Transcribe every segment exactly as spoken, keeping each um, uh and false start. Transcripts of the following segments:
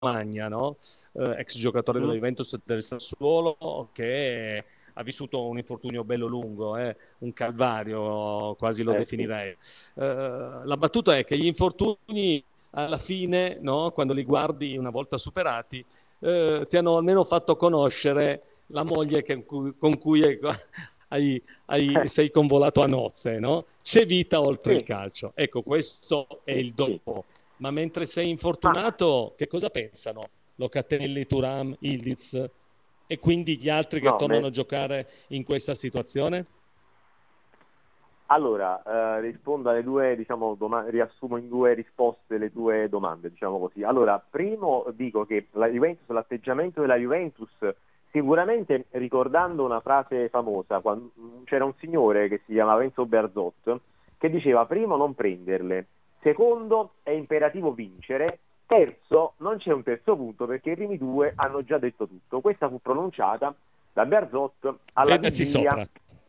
Magna, no? Eh, ex giocatore della Mm. Juventus e del Sassuolo, che ha vissuto un infortunio bello lungo, eh, un calvario, quasi lo Eh sì. definirei. Eh, la battuta è che gli infortuni alla fine, no, quando li guardi una volta superati, eh, ti hanno almeno fatto conoscere la moglie che- con cui hai, hai- hai- sei convolato a nozze, no? C'è vita oltre il Sì, calcio. Ecco, questo è sì, il sì. dopo. Ma mentre sei Ma infortunato, che cosa pensano? Locatelli, Thuram, Ildiz e quindi gli altri che no, tornano beh, a giocare in questa situazione? allora eh, rispondo alle due, diciamo, doma- riassumo in due risposte le tue domande, diciamo così. Allora, primo dico che la Juventus, l'atteggiamento della Juventus, sicuramente ricordando una frase famosa, quando, c'era un signore che si chiamava Enzo Bearzot che diceva: primo, non prenderle; secondo, è imperativo vincere; terzo, non c'è un terzo punto perché i primi due hanno già detto tutto. Questa fu pronunciata da Bearzot alla Vedasi vigilia sopra.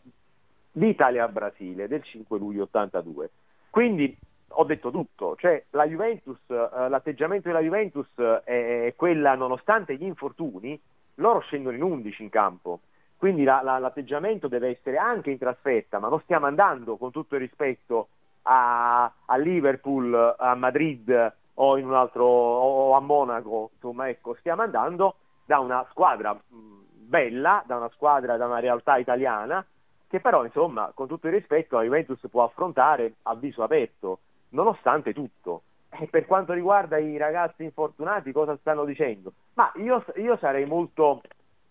d'Italia-Brasile del cinque luglio ottantadue. Quindi ho detto tutto, cioè la Juventus, eh, l'atteggiamento della Juventus è, è quella, nonostante gli infortuni, loro scendono in undici in campo, quindi la, la, l'atteggiamento deve essere anche in trasferta, ma non stiamo andando, con tutto il rispetto, a, a Liverpool, a Madrid o in un altro, o a Monaco, insomma, ecco, stiamo andando da una squadra mh, bella, da una squadra, da una realtà italiana, che però, insomma, con tutto il rispetto, la Juventus può affrontare a viso aperto, nonostante tutto. E per quanto riguarda i ragazzi infortunati, cosa stanno dicendo? Ma io, io sarei molto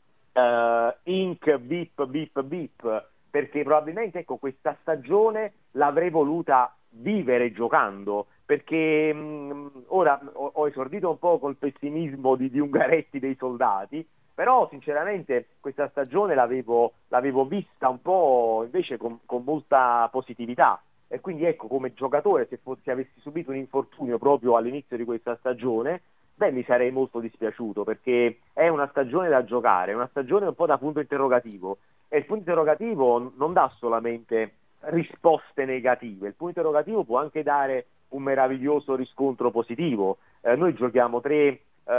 eh, inc, bip, bip, bip, perché probabilmente, ecco, questa stagione l'avrei voluta vivere giocando, perché mh, ora ho, ho esordito un po' col pessimismo di, di Ungaretti dei soldati, però sinceramente questa stagione l'avevo, l'avevo vista un po' invece con, con molta positività, e quindi ecco, come giocatore, se, fossi, se avessi subito un infortunio proprio all'inizio di questa stagione, beh, mi sarei molto dispiaciuto, perché è una stagione da giocare, è una stagione un po' da punto interrogativo, e il punto interrogativo non dà solamente risposte negative, il punto interrogativo può anche dare un meraviglioso riscontro positivo. Eh, noi giochiamo tre,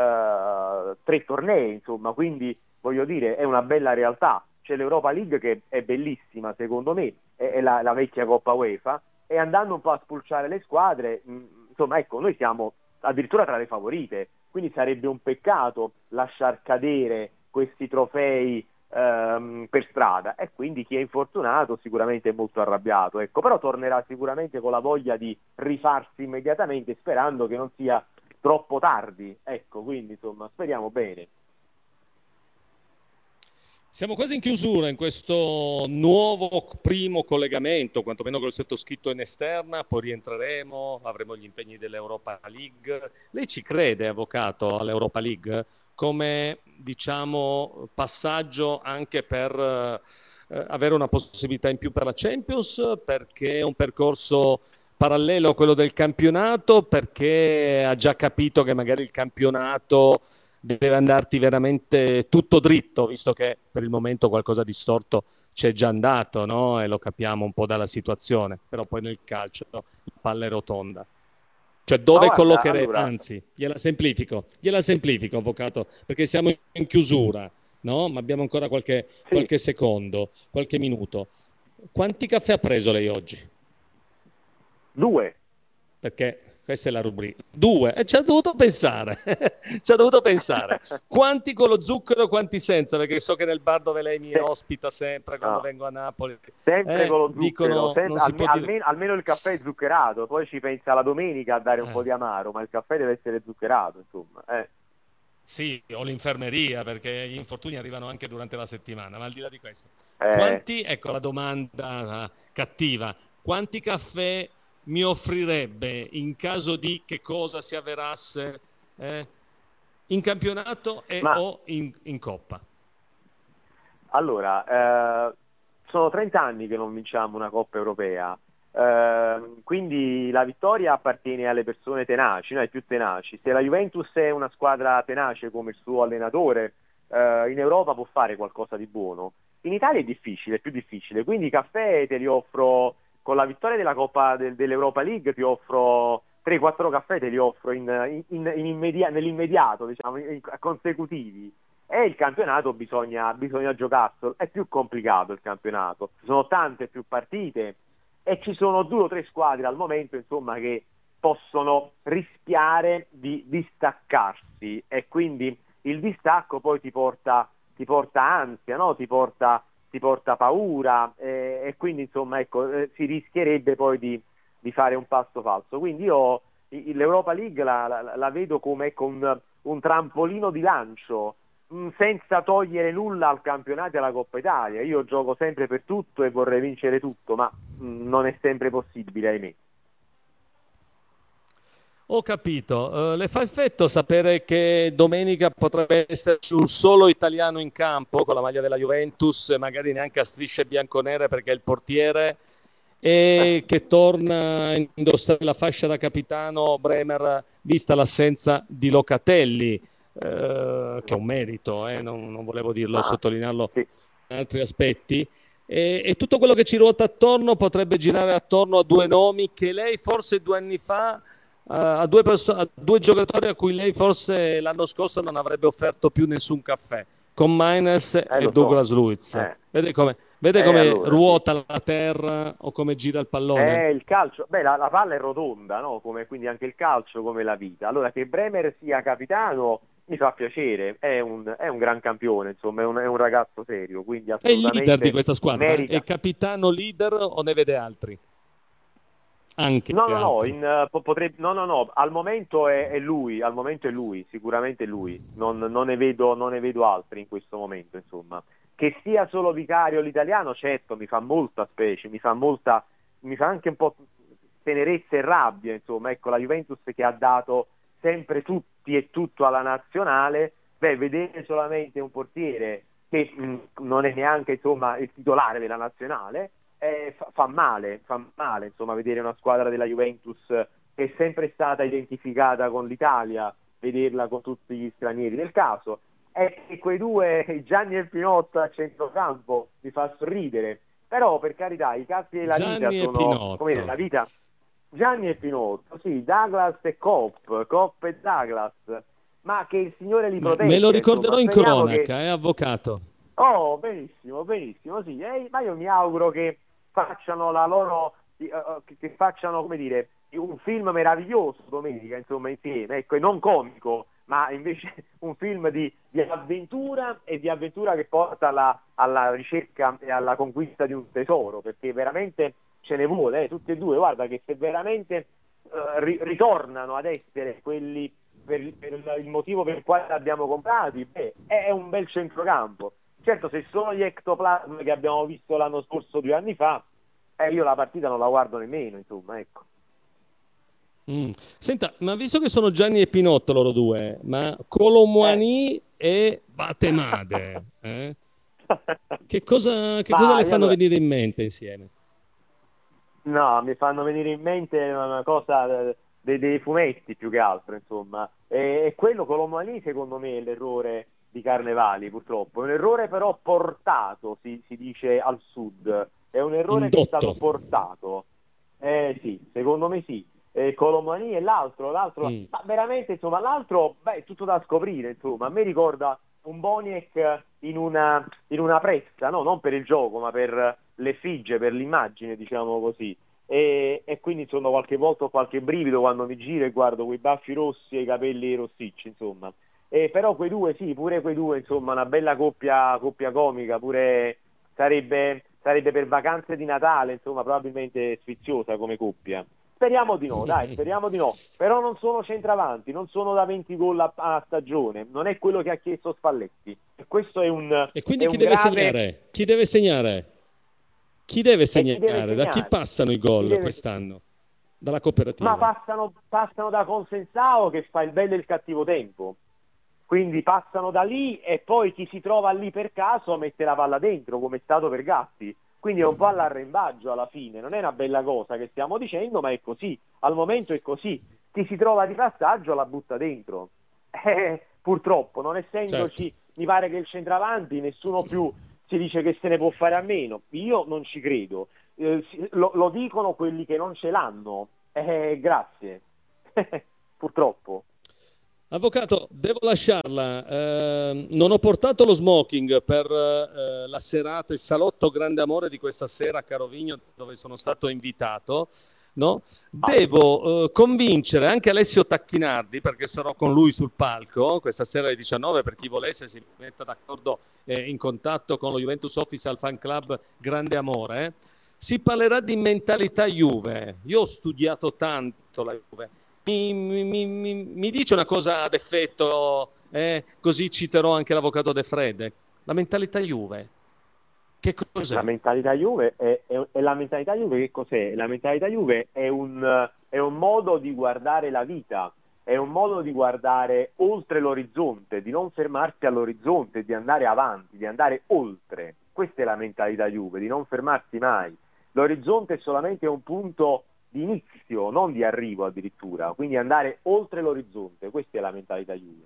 eh, tre tornei, insomma, quindi voglio dire, è una bella realtà. C'è l'Europa League che è bellissima, secondo me, è, è la, la vecchia Coppa UEFA, e andando un po' a spulciare le squadre, mh, insomma, ecco, noi siamo addirittura tra le favorite, quindi sarebbe un peccato lasciar cadere questi trofei ehm, per strada, e quindi chi è infortunato sicuramente è molto arrabbiato, ecco, però tornerà sicuramente con la voglia di rifarsi immediatamente, sperando che non sia troppo tardi, ecco, quindi insomma speriamo bene. Siamo quasi in chiusura in questo nuovo primo collegamento, quantomeno col sottoscritto in esterna, poi rientreremo, avremo gli impegni dell'Europa League. Lei ci crede, avvocato, all'Europa League come, diciamo, passaggio anche per eh, avere una possibilità in più per la Champions, perché è un percorso parallelo a quello del campionato, perché ha già capito che magari il campionato deve andarti veramente tutto dritto, visto che per il momento qualcosa di storto c'è già andato, no? E lo capiamo un po' dalla situazione, però poi nel calcio la palla è rotonda. Cioè Ma dove guarda, collocherete, allora, anzi, gliela semplifico, gliela semplifico, avvocato, perché siamo in chiusura, no? Ma abbiamo ancora qualche, sì, qualche secondo, qualche minuto. Quanti caffè ha preso lei oggi? due. Perché questa è la rubrica. Due, e ci ha dovuto pensare, ci ha dovuto pensare. Quanti con lo zucchero, quanti senza? Perché so che nel bar dove lei mi Se- ospita sempre quando no. vengo a Napoli, Sempre eh, con lo zucchero, dicono sem- non si alme- può dire. almeno, almeno il caffè è zuccherato, poi ci pensa la domenica a dare un po' Eh, di amaro, ma il caffè deve essere zuccherato, insomma. Eh. sì, o l'infermeria, perché gli infortuni arrivano anche durante la settimana, ma al di là di questo. Eh, Quanti, ecco la domanda cattiva, quanti caffè mi offrirebbe in caso di che cosa si avverasse eh, in campionato e ma o in, in coppa? allora, eh, sono trenta anni che non vinciamo una Coppa Europea, eh, quindi la vittoria appartiene alle persone tenaci, no? Ai più tenaci. Se la Juventus è una squadra tenace come il suo allenatore, eh, in Europa può fare qualcosa di buono. In Italia è difficile, è più difficile, quindi caffè te li offro con la vittoria della Coppa del- dell'Europa League, ti offro tre quattro caffè te li offro in, in, in immedia- nell'immediato, diciamo, in, in consecutivi. E il campionato bisogna, bisogna giocarselo, è più complicato il campionato, ci sono tante più partite e ci sono due o tre squadre al momento, insomma, che possono rischiare di distaccarsi, e quindi il distacco poi ti porta, ti porta ansia, no? Ti porta, ti porta paura, eh, e quindi insomma, ecco, eh, si rischierebbe poi di, di fare un passo falso. Quindi io i- l'Europa League la, la- la vedo come, ecco, un, un trampolino di lancio, mh, senza togliere nulla al campionato e alla Coppa Italia. Io gioco sempre per tutto e vorrei vincere tutto, ma mh, non è sempre possibile, ahimè. Ho capito. Eh, le fa effetto sapere che domenica potrebbe esserci un solo italiano in campo con la maglia della Juventus, magari neanche a strisce bianconere perché è il portiere, e che torna a indossare la fascia da capitano Bremer, vista l'assenza di Locatelli, eh, che è un merito, eh, non, non volevo dirlo, Ma sottolinearlo sì. in altri aspetti. E, e tutto quello che ci ruota attorno potrebbe girare attorno a due nomi che lei forse due anni fa, eh, a, due perso- a due giocatori a cui lei forse l'anno scorso non avrebbe offerto più nessun caffè, con Maines Eh, e lo so. Douglas Luiz. Eh, Vede come, vede eh, come allora sì. ruota la terra o come gira il pallone? Eh, il calcio, beh, la, la palla è rotonda, no? Come, quindi anche il calcio, come la vita. Allora, che Bremer sia capitano mi fa piacere, è un, è un gran campione, insomma, è un, è un ragazzo serio, quindi È il leader di assolutamente questa squadra? È merita. capitano leader o ne vede altri? Anche No, no, no, altri. in, eh, po- potrebbe, no, no, no, al momento è, è lui, al momento è lui, sicuramente è lui, non, non ne vedo, non ne vedo altri in questo momento, insomma. Che sia solo vicario l'italiano, certo, mi fa molta specie, mi fa molta, mi fa anche un po' tenerezza e rabbia, insomma, ecco, la Juventus che ha dato sempre tutti e tutto alla nazionale, beh, vedere solamente un portiere che mh, non è neanche, insomma, il titolare della nazionale, eh, fa, fa male, fa male, insomma, vedere una squadra della Juventus che è sempre stata identificata con l'Italia, vederla con tutti gli stranieri del caso. E che quei due, Gianni e Pinotto a centrocampo, mi fa sorridere. Però, per carità, i cazzi della vita Gianni e sono, come dire, Pinotto. la vita. Gianni e Pinotto, sì, Douglas e Copp, Copp e Douglas, ma che il Signore li Me, me lo protegga, insomma, ricorderò in speriamo che... cronaca, eh, avvocato. Oh, benissimo, benissimo, sì, eh, ma io mi auguro che facciano la loro, eh, che, che facciano, come dire, un film meraviglioso domenica, insomma, insieme, ecco, e non comico, ma invece un film di, di avventura, e di avventura che porta alla, alla ricerca e alla conquista di un tesoro, perché veramente ce ne vuole, eh, tutti e due, guarda che se veramente eh, ri- ritornano ad essere quelli per, per il motivo per il quale li abbiamo comprati, beh, è un bel centrocampo. Certo, se sono gli ectoplasmi che abbiamo visto l'anno scorso, due anni fa, eh, io la partita non la guardo nemmeno, insomma, ecco. Mm. Senta, ma visto che sono Gianni e Pinotto loro due, ma Eh. Colomwani e Batemade, eh? Che cosa, che cosa Ma le io fanno allora, venire in mente insieme? no, mi fanno venire in mente una cosa eh, dei, dei fumetti più che altro, insomma. E, e quello Colomani, secondo me, è l'errore di Carnevali, purtroppo. È un errore però portato, si, si dice al sud. È un errore che è stato Indotto. portato. Eh sì, secondo me sì. Eh, Colomani e l'altro, l'altro, Mm. ma veramente, insomma, l'altro, beh, è tutto da scoprire, insomma. A me ricorda un Boniek in una, in una pressa, no? Non per il gioco, ma per l'effigie, per l'immagine, diciamo così. E, e quindi insomma qualche volta ho qualche brivido quando mi giro e guardo quei baffi rossi e i capelli rossicci, insomma. E però quei due, sì, pure quei due, insomma, una bella coppia, coppia comica, pure sarebbe, sarebbe per vacanze di Natale, insomma, probabilmente sfiziosa come coppia. Speriamo di no, dai, speriamo di no. Però non sono centravanti, non sono da venti gol a, a stagione, non è quello che ha chiesto Spalletti. E questo è un, E è quindi chi un deve grave... segnare? Chi deve segnare? Chi deve E chi deve segnare? Da chi segnare? passano i Chi gol deve... quest'anno? Dalla Ma cooperativa. passano, passano da Consensao che fa il bello e il cattivo tempo. Quindi passano da lì e poi chi si trova lì per caso mette la palla dentro, come è stato per Gatti. Quindi è un po' all'arrembaggio alla fine, non è una bella cosa che stiamo dicendo, ma è così. Al momento è così. Chi si trova di passaggio la butta dentro. Eh, purtroppo, non Certo. essendoci, mi pare che il centravanti nessuno più si dice che se ne può fare a meno. Io non ci credo. Eh, lo, lo dicono quelli che non ce l'hanno. Eh, grazie. purtroppo. Avvocato, devo lasciarla. Eh, non ho portato lo smoking per eh, la serata, il salotto Grande Amore di questa sera a Carovigno, dove sono stato invitato. No? Devo eh, convincere anche Alessio Tacchinardi, perché sarò con lui sul palco questa sera alle diciannove, per chi volesse si metta d'accordo eh, in contatto con lo Juventus Official Fan Club Grande Amore. Eh. Si parlerà di mentalità Juve. Io ho studiato tanto la Juve. Mi, mi, mi, mi dice una cosa ad effetto, eh, così citerò anche l'avvocato De Fred. La mentalità Juve. Che cos'è? La mentalità Juve è, è, è la mentalità Juve che cos'è? La mentalità Juve è un, è un modo di guardare la vita, è un modo di guardare oltre l'orizzonte, di non fermarsi all'orizzonte, di andare avanti, di andare oltre. Questa è la mentalità Juve, di non fermarsi mai. L'orizzonte è solamente un punto di inizio, non di arrivo addirittura, quindi andare oltre l'orizzonte, questa è la mentalità Juve.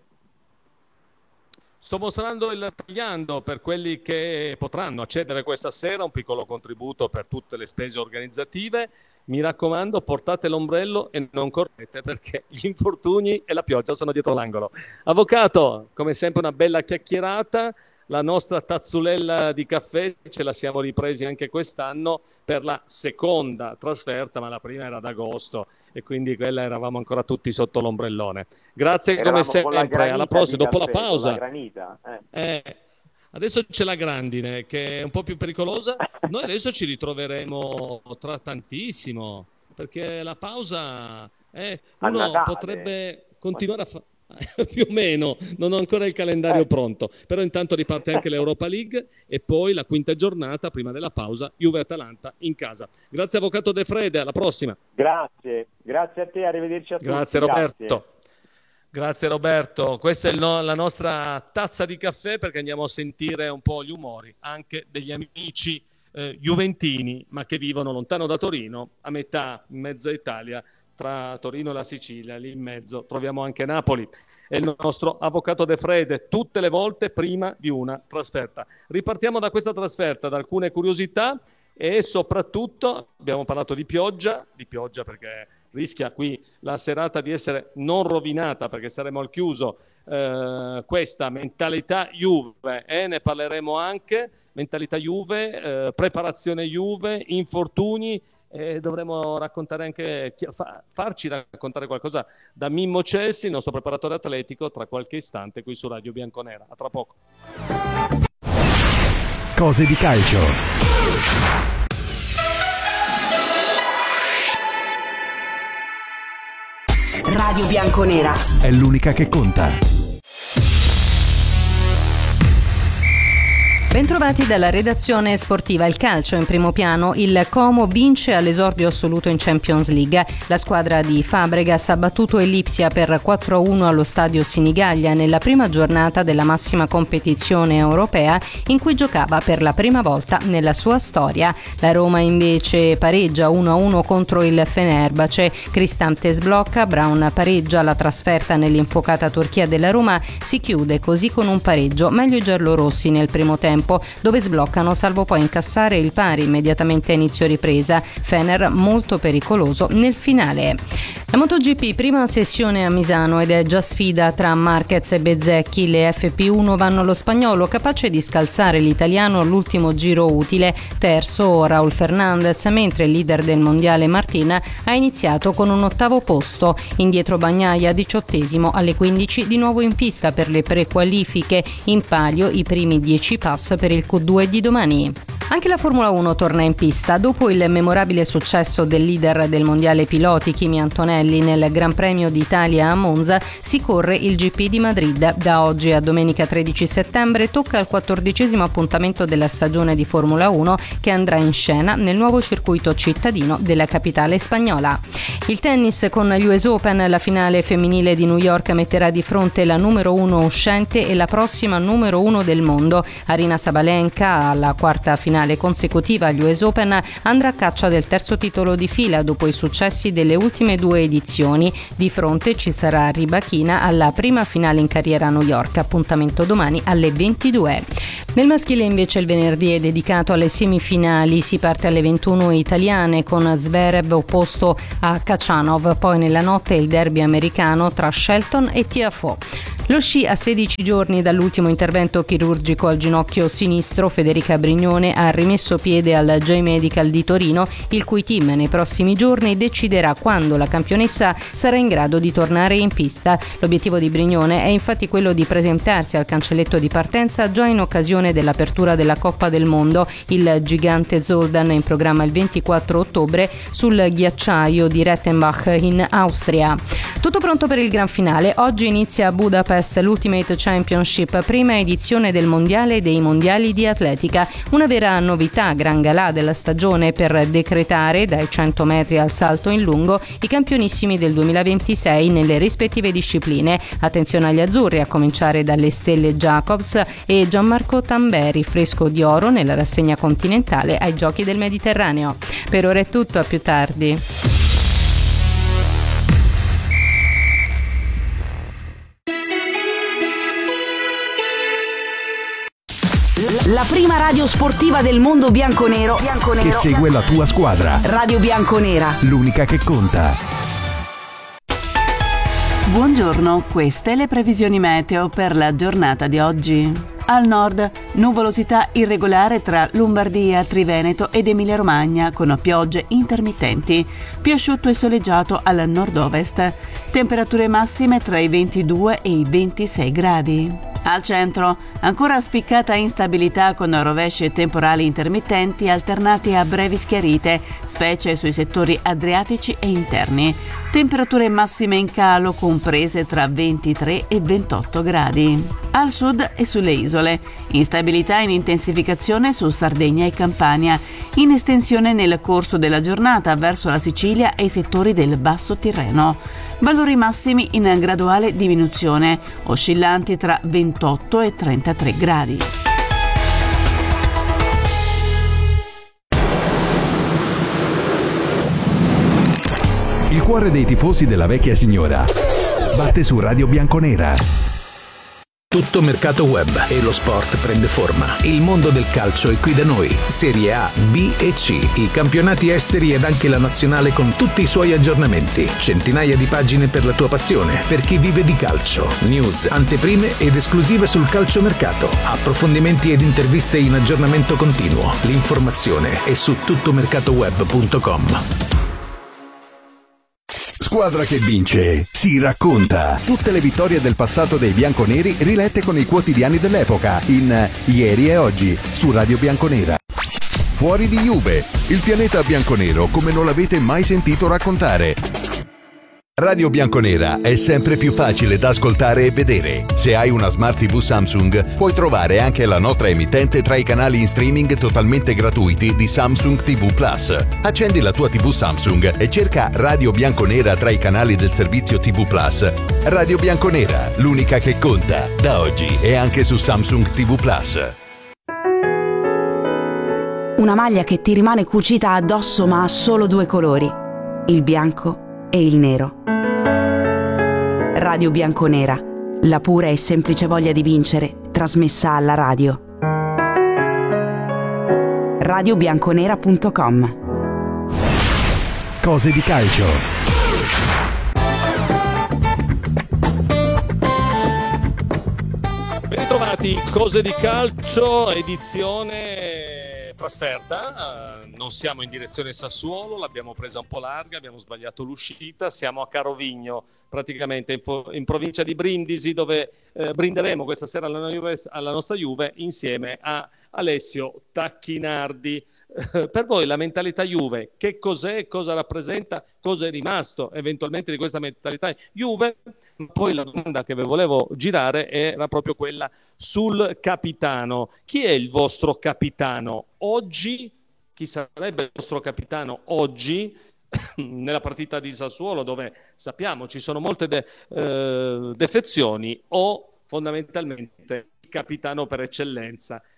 Sto mostrando il tagliando per quelli che potranno accedere questa sera, un piccolo contributo per tutte le spese organizzative. Mi raccomando, portate l'ombrello e non correte, perché gli infortuni e la pioggia sono dietro l'angolo. Avvocato, come sempre una bella chiacchierata. La nostra tazzulella di caffè ce la siamo ripresi anche quest'anno per la seconda trasferta, ma la prima era ad agosto e quindi quella eravamo ancora tutti sotto l'ombrellone. Grazie Eravamo come sempre, alla prossima, dopo caffè, la pausa. La granita, eh. Eh, adesso c'è la grandine che è un po' più pericolosa, noi adesso ci ritroveremo tra tantissimo, perché la pausa eh, uno potrebbe continuare a fare. Più o meno, non ho ancora il calendario eh. pronto, però intanto riparte anche l'Europa League e poi la quinta giornata prima della pausa Juve-Atalanta in casa. Grazie avvocato De Frede, alla prossima. Grazie, grazie a te, arrivederci a tutti. Grazie Roberto. Grazie, grazie Roberto, questa è il no- la nostra tazza di caffè, perché andiamo a sentire un po' gli umori anche degli amici eh, juventini, ma che vivono lontano da Torino, a metà, in mezza Italia. Tra Torino e la Sicilia, lì in mezzo troviamo anche Napoli. È il nostro avvocato De Frede, tutte le volte prima di una trasferta. Ripartiamo da questa trasferta, da alcune curiosità e soprattutto abbiamo parlato di pioggia, di pioggia perché rischia qui la serata di essere non rovinata, perché saremo al chiuso. Eh, questa mentalità Juve, eh, ne parleremo anche, mentalità Juve, eh, preparazione Juve, infortuni. E dovremo raccontare anche, farci raccontare qualcosa da Mimmo Celsi, il nostro preparatore atletico, tra qualche istante qui su Radio Bianconera. A tra poco. Cose di calcio. Radio Bianconera è l'unica che conta. Bentrovati dalla redazione sportiva. Il calcio in primo piano. Il Como vince all'esordio assoluto in Champions League. La squadra di Fabregas ha battuto il Lipsia per quattro a uno allo stadio Sinigaglia nella prima giornata della massima competizione europea, in cui giocava per la prima volta nella sua storia. La Roma invece pareggia uno a uno contro il Fenerbahce. Cristante sblocca, Brown pareggia. La trasferta nell'infuocata Turchia della Roma si chiude così con un pareggio. Meglio i giallorossi nel primo tempo, dove sbloccano salvo poi incassare il pari immediatamente a inizio ripresa. Fener molto pericoloso nel finale. La MotoGP, prima sessione a Misano ed è già sfida tra Marquez e Bezzecchi. Le F P uno vanno allo spagnolo, capace di scalzare l'italiano all'ultimo giro utile. Terzo Raul Fernandez, mentre il leader del mondiale Martin ha iniziato con un ottavo posto. Indietro Bagnaia, diciottesimo, alle quindici di nuovo in pista per le prequalifiche. In palio i primi dieci pass per il Q due di domani. Anche la Formula uno torna in pista. Dopo il memorabile successo del leader del mondiale piloti Kimi Antonelli nel Gran Premio d'Italia a Monza, si corre il G P di Madrid. Da oggi a domenica tredici settembre tocca al quattordicesimo appuntamento della stagione di Formula uno, che andrà in scena nel nuovo circuito cittadino della capitale spagnola. Il tennis con gli U S Open, la finale femminile di New York metterà di fronte la numero uno uscente e la prossima numero uno del mondo. Arina Sabalenka alla quarta finale finale consecutiva agli U S Open, andrà a caccia del terzo titolo di fila dopo i successi delle ultime due edizioni. Di fronte ci sarà Rybakina alla prima finale in carriera a New York, appuntamento domani alle ventidue. Nel maschile invece il venerdì è dedicato alle semifinali, si parte alle ventuno italiane con Zverev opposto a Khachanov, poi nella notte il derby americano tra Shelton e Tiafoe. Lo sci a sedici giorni dall'ultimo intervento chirurgico al ginocchio sinistro, Federica Brignone ha rimesso piede al J-Medical di Torino, il cui team nei prossimi giorni deciderà quando la campionessa sarà in grado di tornare in pista. L'obiettivo di Brignone è infatti quello di presentarsi al cancelletto di partenza già in occasione dell'apertura della Coppa del Mondo. Il gigante Zoldan è in programma il ventiquattro ottobre sul ghiacciaio di Rettenbach in Austria. Tutto pronto per il gran finale. Oggi inizia a Budapest l'Ultimate Championship, prima edizione del mondiale e dei mondiali di atletica. Una vera novità, gran galà della stagione per decretare dai cento metri al salto in lungo i campionissimi del duemilaventisei nelle rispettive discipline. Attenzione agli azzurri, a cominciare dalle stelle Jacobs e Gianmarco Tamberi, fresco di oro nella rassegna continentale ai Giochi del Mediterraneo. Per ora è tutto, a più tardi. La prima radio sportiva del mondo bianconero, bianconero che segue la tua squadra. Radio Bianconera, L'unica che conta. Buongiorno, queste le previsioni meteo per la giornata di oggi. Al nord, nuvolosità irregolare tra Lombardia, Triveneto ed Emilia-Romagna con piogge intermittenti. Più asciutto e soleggiato al nord-ovest. Temperature massime tra i ventidue e i ventisei gradi. Al centro, ancora spiccata instabilità con rovesci e temporali intermittenti alternati a brevi schiarite, specie sui settori adriatici e interni. Temperature massime in calo comprese tra ventitré e ventotto gradi. Al sud e sulle isole, instabilità in intensificazione su Sardegna e Campania, in estensione nel corso della giornata verso la Sicilia e i settori del Basso Tirreno. Valori massimi in graduale diminuzione, oscillanti tra ventotto e trentatré gradi. Il cuore dei tifosi della vecchia signora batte su Radio Bianconera. Tutto mercato web e lo sport prende forma. Il mondo del calcio è qui da noi. Serie A, B e C, i campionati esteri ed anche la nazionale con tutti i suoi aggiornamenti. Centinaia di pagine per la tua passione, per chi vive di calcio. News, anteprime ed esclusive sul calciomercato. Approfondimenti ed interviste in aggiornamento continuo. L'informazione è su tuttomercatoweb punto com. Squadra che vince si racconta. Tutte le vittorie del passato dei bianconeri rilette con i quotidiani dell'epoca in Ieri e Oggi su Radio Bianconera. Fuori di Juve, il pianeta bianconero come non l'avete mai sentito raccontare. Radio Bianconera è sempre più facile da ascoltare e vedere. Se hai una Smart tivù Samsung, puoi trovare anche la nostra emittente tra i canali in streaming totalmente gratuiti di Samsung tivù Plus. Accendi la tua tivù Samsung e cerca Radio Bianconera tra i canali del servizio tivù Plus. Radio Bianconera, l'unica che conta, da oggi e anche su Samsung tivù Plus. una maglia che ti rimane cucita addosso ma ha solo due colori, il bianco e il nero. Radio Bianconera, la pura e semplice voglia di vincere, trasmessa alla radio. radio bianconera punto com. Cose di calcio. Ben ritrovati, Cose di calcio, edizione trasferta. Uh, non siamo in direzione Sassuolo, l'abbiamo presa un po' larga, abbiamo sbagliato l'uscita, siamo a Carovigno, praticamente in, fo- in provincia di Brindisi, dove eh, brinderemo questa sera alla, Juve, alla nostra Juve insieme a Alessio Tacchinardi. Uh, per voi la mentalità Juve, che cos'è, cosa rappresenta, cosa è rimasto eventualmente di questa mentalità Juve? Poi la domanda che vi volevo girare era proprio quella sul capitano. Chi è il vostro capitano oggi? Chi sarebbe il vostro capitano oggi nella partita di Sassuolo, dove sappiamo ci sono molte de- eh, defezioni, o fondamentalmente il capitano per eccellenza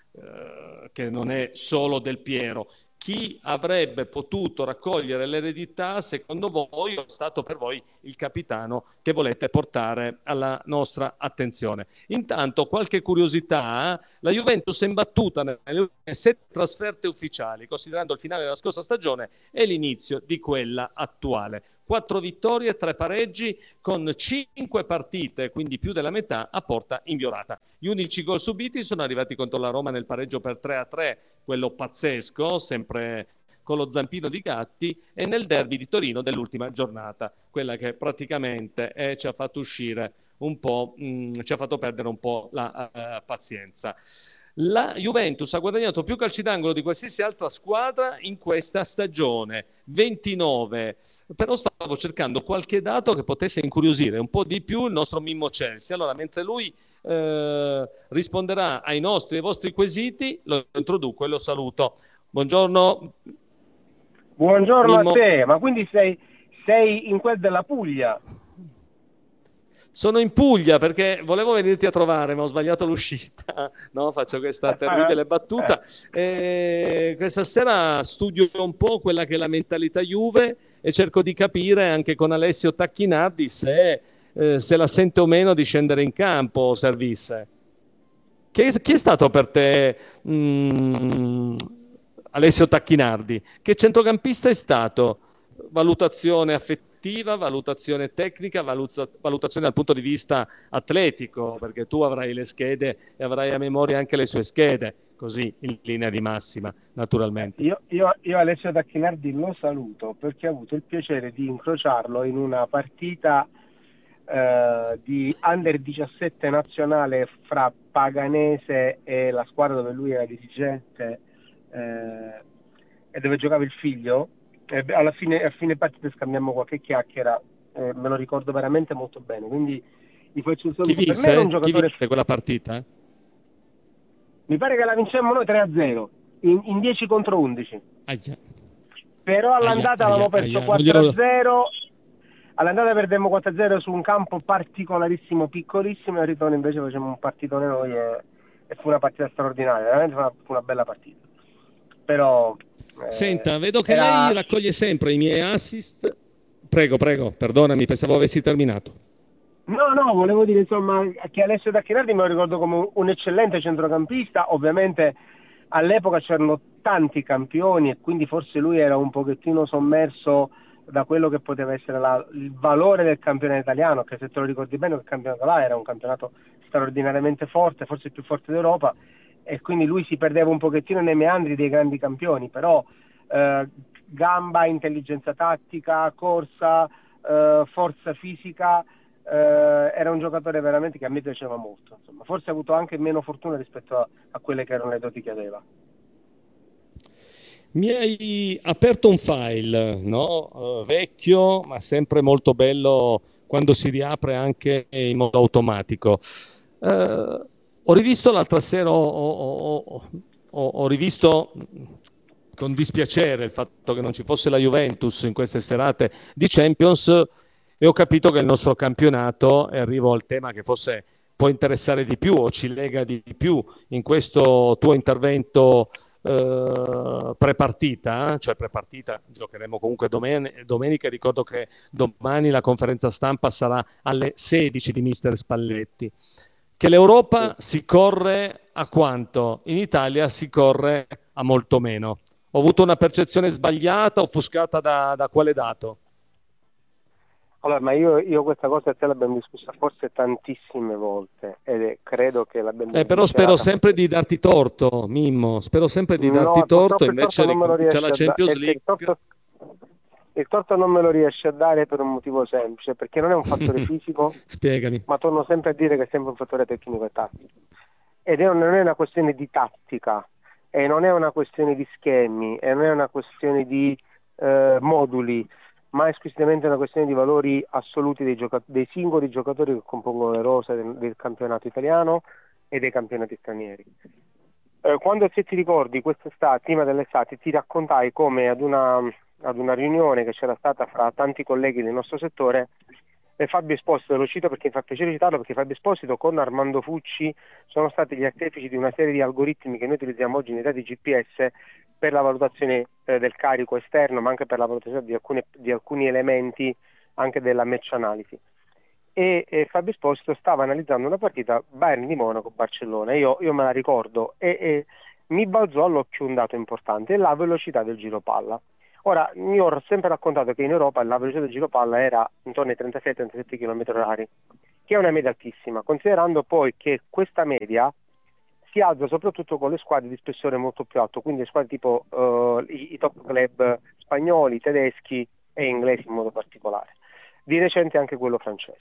eh, che non è solo Del Piero. Chi avrebbe potuto raccogliere l'eredità, secondo voi, è stato per voi il capitano che volete portare alla nostra attenzione? Intanto, qualche curiosità: la Juventus è imbattuta nelle ultime sette trasferte ufficiali, considerando il finale della scorsa stagione e l'inizio di quella attuale. Quattro vittorie, tre pareggi, con cinque partite, quindi più della metà, a porta inviolata. Gli unici gol subiti sono arrivati contro la Roma nel pareggio per tre a tre, quello pazzesco, sempre con lo zampino di Gatti, e nel derby di Torino dell'ultima giornata, quella che praticamente eh, ci ha fatto uscire un po', mh, ci ha fatto perdere un po' la uh, pazienza. La Juventus ha guadagnato più calci d'angolo di qualsiasi altra squadra in questa stagione, ventinove, però stavo cercando qualche dato che potesse incuriosire un po' di più il nostro Mimmo Chelsea. Allora, mentre lui eh, risponderà ai nostri e ai vostri quesiti, lo introduco e lo saluto. Buongiorno. Buongiorno Mimmo. A te, ma quindi sei, sei in quel della Puglia? Sono in Puglia perché volevo venirti a trovare, ma ho sbagliato l'uscita. No, faccio questa terribile battuta. E questa sera studio un po' quella che è la mentalità Juve e cerco di capire anche con Alessio Tacchinardi se, eh, se la sente o meno di scendere in campo o servisse. Chi, chi è stato per te mh, Alessio Tacchinardi? Che centrocampista è stato? Valutazione affettiva, valutazione tecnica, valuza- valutazione dal punto di vista atletico, perché tu avrai le schede e avrai a memoria anche le sue schede, così in linea di massima, naturalmente. Io, io, io Alessio Tacchinardi lo saluto perché ho avuto il piacere di incrociarlo in una partita eh, di under diciassette nazionale fra Paganese e la squadra dove lui era dirigente eh, e dove giocava il figlio. Eh, alla fine, a fine partita scambiamo qualche chiacchiera, eh, me lo ricordo veramente molto bene, quindi gli faccio un saluto. Chi vinse? Per me era un giocatore... Chi vinse quella partita? Mi pare che la vincemmo noi tre a zero in, in dieci contro undici. Aia. Però all'andata Aia, avevamo aia, perso aia. quattro a zero. All'andata perdemmo quattro a zero su un campo particolarissimo, piccolissimo, e al ritorno invece facemmo un partitone noi e, e fu una partita straordinaria, veramente fu una, fu una bella partita. Però eh, Senta, vedo che era... lei raccoglie sempre i miei assist. Prego, prego, perdonami, pensavo avessi terminato. No, no, volevo dire insomma che Alessio Tacchinardi me lo ricordo come un eccellente centrocampista. Ovviamente all'epoca c'erano tanti campioni e quindi forse lui era un pochettino sommerso da quello che poteva essere la, il valore del campionato italiano, che se te lo ricordi bene quel campionato là era un campionato straordinariamente forte, forse il più forte d'Europa, e quindi lui si perdeva un pochettino nei meandri dei grandi campioni, però eh, gamba, intelligenza tattica, corsa, eh, forza fisica, eh, era un giocatore veramente che a me piaceva molto, insomma. Forse ha avuto anche meno fortuna rispetto a, a quelle che erano le doti che aveva. Mi hai aperto un file, no? Uh, vecchio, ma sempre molto bello quando si riapre anche in modo automatico. Uh, ho rivisto l'altra sera, ho, ho, ho, ho, ho rivisto con dispiacere il fatto che non ci fosse la Juventus in queste serate di Champions e ho capito che il nostro campionato, e arrivo al tema che forse può interessare di più o ci lega di più in questo tuo intervento Uh, prepartita, cioè prepartita, giocheremo comunque domen- domenica. Ricordo che domani la conferenza stampa sarà alle sedici di mister Spalletti. Che l'Europa si corre a quanto? In Italia si corre a molto meno. Ho avuto una percezione sbagliata, offuscata da, da quale dato? Allora, ma io, io questa cosa a te l'abbiamo discussa forse tantissime volte ed credo che l'abbiamo eh, però spero sempre di darti torto, Mimmo, spero sempre di darti no, torto, invece c'è la Champions da- League. Il torto, il torto non me lo riesce a dare per un motivo semplice, perché non è un fattore fisico. Spiegami. Ma torno sempre a dire che è sempre un fattore tecnico e tattico. Ed è, non è una questione di tattica, e non è una questione di schemi, e non è una questione di eh, moduli, ma è esclusivamente una questione di valori assoluti dei, gioca- dei singoli giocatori che compongono le rose del, del campionato italiano e dei campionati stranieri. Eh, quando se ti ricordi quest'estate, prima dell'estate, ti raccontai come ad una, ad una riunione che c'era stata fra tanti colleghi del nostro settore E Fabio Esposito, lo cito perché mi fa piacere citarlo, perché Fabio Esposito con Armando Fucci sono stati gli artefici di una serie di algoritmi che noi utilizziamo oggi nei dati G P S per la valutazione eh, del carico esterno, ma anche per la valutazione di alcuni, di alcuni elementi anche della match analisi. E, e Fabio Esposito stava analizzando una partita Bayern di Monaco-Barcellona, io, io me la ricordo, e, e mi balzò all'occhio un dato importante, la velocità del giro palla. Ora, io ho sempre raccontato che in Europa la velocità del giro palla era intorno ai trentasei trentasette chilometri orari, che è una media altissima, considerando poi che questa media si alza soprattutto con le squadre di spessore molto più alto, quindi le squadre tipo uh, i, i top club spagnoli, tedeschi e inglesi in modo particolare. Di recente anche quello francese.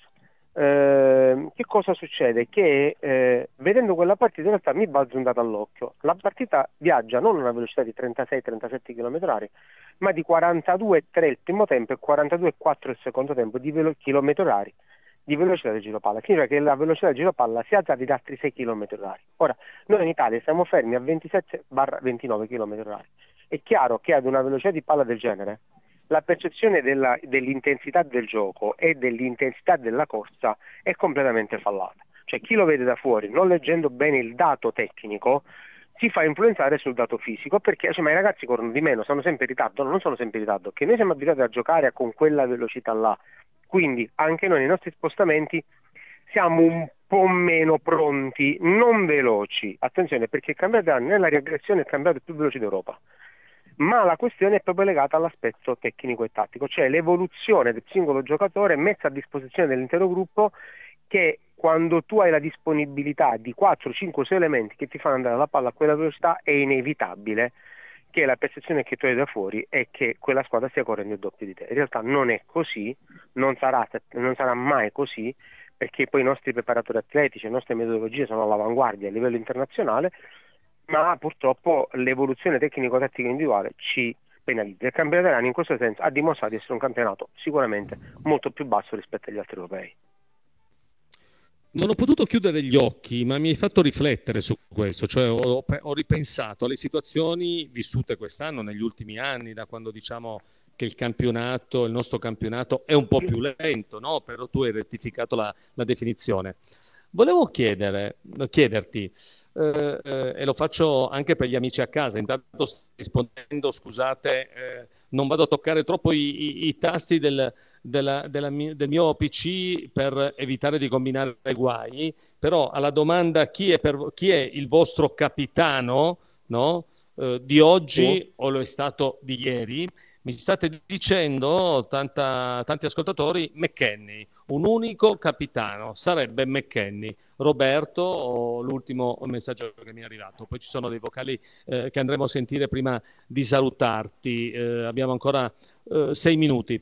Eh, che cosa succede? Che eh, vedendo quella partita in realtà mi balzo un dato all'occhio. La partita viaggia non a una velocità di trentasei trentasette chilometri orari, ma di quarantadue virgola tre il primo tempo e quarantadue virgola quattro il secondo tempo di velo- chilometri orari di velocità del giro palla. Significa che la velocità del giro palla si alza di altri sei chilometri orari. Ora, noi in Italia siamo fermi a ventisette ventinove chilometri orari. È chiaro che ad una velocità di palla del genere la percezione della, dell'intensità del gioco e dell'intensità della corsa è completamente fallata. Cioè chi lo vede da fuori, non leggendo bene il dato tecnico, si fa influenzare sul dato fisico, perché cioè, ma i ragazzi corrono di meno, sono sempre in ritardo. No, non sono sempre in ritardo, che noi siamo abituati a giocare con quella velocità là, quindi anche noi nei nostri spostamenti siamo un po' meno pronti, non veloci, attenzione, perché il campionato dell'anno nella riaggressione è il campionato più veloce d'Europa, ma la questione è proprio legata all'aspetto tecnico e tattico, cioè l'evoluzione del singolo giocatore messa a disposizione dell'intero gruppo, che quando tu hai la disponibilità di quattro, cinque, sei elementi che ti fanno andare la palla a quella velocità, è inevitabile che la percezione che tu hai da fuori è che quella squadra stia correndo il doppio di te. In realtà non è così, non sarà, non sarà mai così, perché poi i nostri preparatori atletici, le nostre metodologie sono all'avanguardia a livello internazionale, ma purtroppo l'evoluzione tecnico-tattica individuale ci penalizza. Il campionato italiano in questo senso ha dimostrato di essere un campionato sicuramente molto più basso rispetto agli altri europei. Non ho potuto chiudere gli occhi, ma mi hai fatto riflettere su questo, cioè ho, ho ripensato alle situazioni vissute quest'anno, negli ultimi anni, da quando diciamo che il campionato, il nostro campionato è un po' più lento, no? Però tu hai rettificato la, la definizione. Volevo chiedere, chiederti, eh, eh, e lo faccio anche per gli amici a casa, intanto sto rispondendo, scusate, eh, non vado a toccare troppo i, i, i tasti del, della, della, del mio P C per evitare di combinare guai, però alla domanda chi è, per, chi è il vostro capitano, no? eh, di oggi sì. o lo è stato di ieri, mi state dicendo, tanta, tanti ascoltatori, McKennie, un unico capitano, sarebbe McKennie. Roberto, o l'ultimo messaggio che mi è arrivato, poi ci sono dei vocali eh, che andremo a sentire prima di salutarti, eh, abbiamo ancora eh, sei minuti.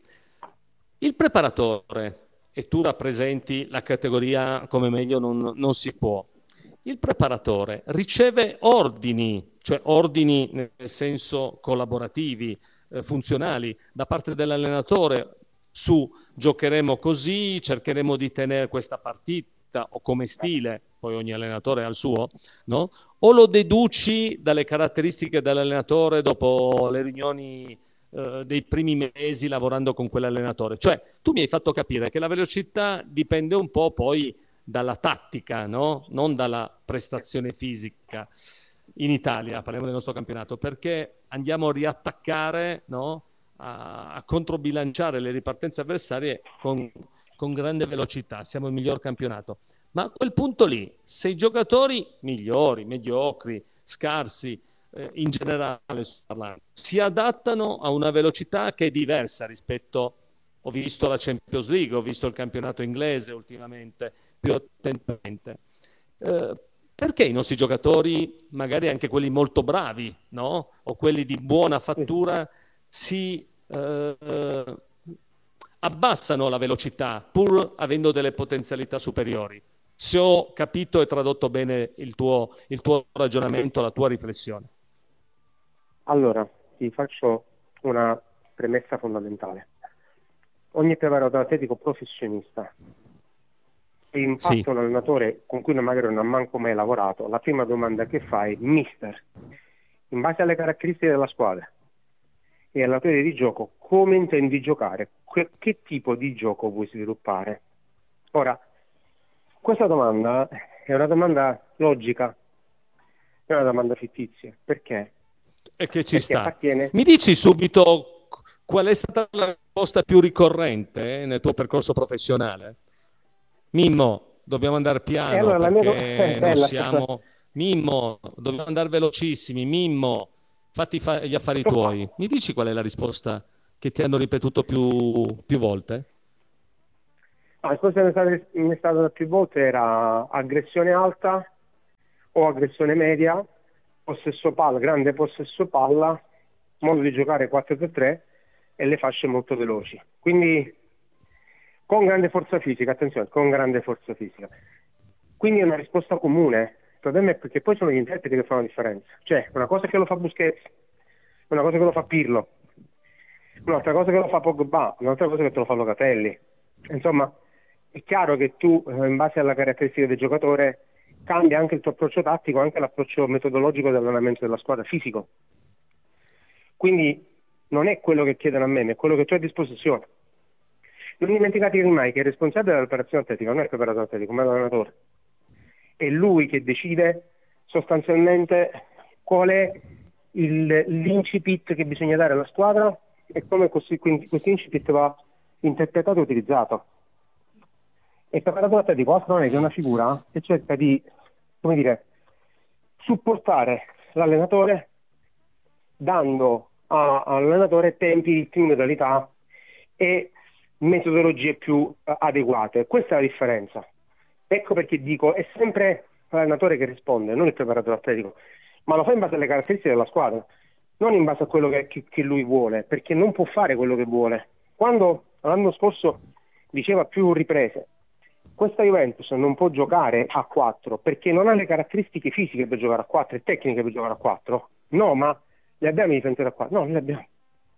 Il preparatore, e tu rappresenti la categoria come meglio non, non si può, il preparatore riceve ordini, cioè ordini nel senso collaborativi, eh, funzionali, da parte dell'allenatore su giocheremo così, cercheremo di tenere questa partita, o come stile, poi ogni allenatore ha il suo, no? O lo deduci dalle caratteristiche dell'allenatore dopo le riunioni eh, dei primi mesi lavorando con quell'allenatore? Cioè, tu mi hai fatto capire che la velocità dipende un po' poi dalla tattica, no? Non dalla prestazione fisica. In Italia, parliamo del nostro campionato, perché andiamo a riattaccare, no? a, a controbilanciare le ripartenze avversarie con con grande velocità, siamo il miglior campionato. Ma a quel punto lì, se i giocatori migliori, mediocri, scarsi, eh, in generale parlando, si adattano a una velocità che è diversa rispetto, ho visto la Champions League, ho visto il campionato inglese ultimamente, più attentamente. Eh, perché i nostri giocatori, magari anche quelli molto bravi, no? O quelli di buona fattura, si... Eh, abbassano la velocità pur avendo delle potenzialità superiori? Se ho capito e tradotto bene il tuo, il tuo ragionamento, la tua riflessione. Allora, ti faccio una premessa fondamentale. Ogni preparatore atletico professionista e in fatto sì. un allenatore con cui magari non ha manco mai lavorato, la prima domanda che fa è: mister, in base alle caratteristiche della squadra, e alla teoria di gioco come intendi giocare, che, che tipo di gioco vuoi sviluppare. Ora, questa domanda è una domanda logica, è una domanda fittizia, perché? E che ci Perché sta. appartiene... Mi dici subito qual è stata la risposta più ricorrente eh, nel tuo percorso professionale? Mimmo, dobbiamo andare piano eh, allora, perché la mia... eh, non siamo... Mimmo, dobbiamo andare velocissimi. Mimmo, fatti fa- gli affari tuoi. Mi dici qual è la risposta che ti hanno ripetuto più, più volte? La risposta che mi è stata più volte era aggressione alta o aggressione media, possesso palla, grande possesso palla, modo di giocare quattro tre tre e le fasce molto veloci. Quindi con grande forza fisica, attenzione, con grande forza fisica. Quindi è una risposta comune. Il problema è perché poi sono gli interpreti che fanno la differenza. Cioè, una cosa che lo fa Busquets, una cosa che lo fa Pirlo, un'altra cosa che lo fa Pogba, un'altra cosa che te lo fa Locatelli. Insomma, è chiaro che tu, in base alla caratteristica del giocatore, cambia anche il tuo approccio tattico, anche l'approccio metodologico dell'allenamento della squadra, fisico. Quindi non è quello che chiedono a me, ma è quello che tu hai a disposizione. Non dimenticatevi mai che il responsabile dell'operazione atletica non è il preparatore atletico, ma è l'allenatore. È lui che decide sostanzialmente qual è il, l'incipit che bisogna dare alla squadra e come questo incipit va interpretato e utilizzato. E il preparatore atletico altro non è che una figura che cerca di, come dire, supportare l'allenatore dando a, all'allenatore tempi, ritmi, modalità e metodologie più uh, adeguate. Questa è la differenza. Ecco perché dico, è sempre l'allenatore che risponde, non il preparatore atletico, ma lo fa in base alle caratteristiche della squadra, non in base a quello che, che, che lui vuole, perché non può fare quello che vuole. Quando l'anno scorso diceva più riprese, questa Juventus non può giocare a quattro perché non ha le caratteristiche fisiche per giocare a quattro e tecniche per giocare a quattro. No, ma le abbiamo i difensori a quattro? No, le abbiamo.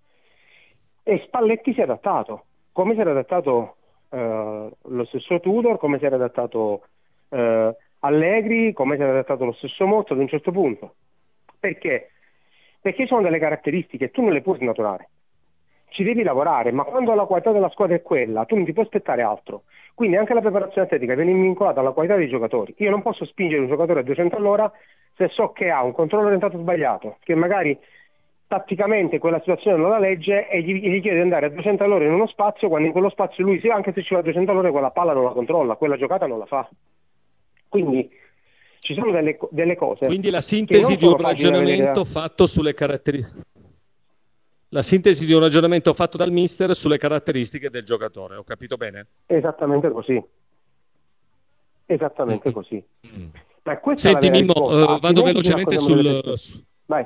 E Spalletti si è adattato, come si era adattato eh, lo stesso Tudor, come si era adattato eh, Allegri, come si era adattato lo stesso Motta ad un certo punto. Perché? Perché sono delle caratteristiche, tu non le puoi snaturare. Ci devi lavorare, ma quando la qualità della squadra è quella, tu non ti puoi aspettare altro. Quindi anche la preparazione atletica viene vincolata alla qualità dei giocatori. Io non posso spingere un giocatore a duecento all'ora se so che ha un controllo orientato sbagliato, che magari tatticamente quella situazione non la legge e gli, gli chiede di andare a duecento all'ora in uno spazio, quando in quello spazio lui, sì, anche se ci va a duecento all'ora, quella palla non la controlla, quella giocata non la fa. Quindi ci sono delle, delle cose. Quindi la sintesi di un ragionamento fatto sulle caratteristiche. La sintesi di un ragionamento fatto dal mister sulle caratteristiche del giocatore, ho capito bene? Esattamente così. Esattamente mm. così. Mm. Ma questa Senti è la Mimmo, uh, vado velocemente sul... Vai.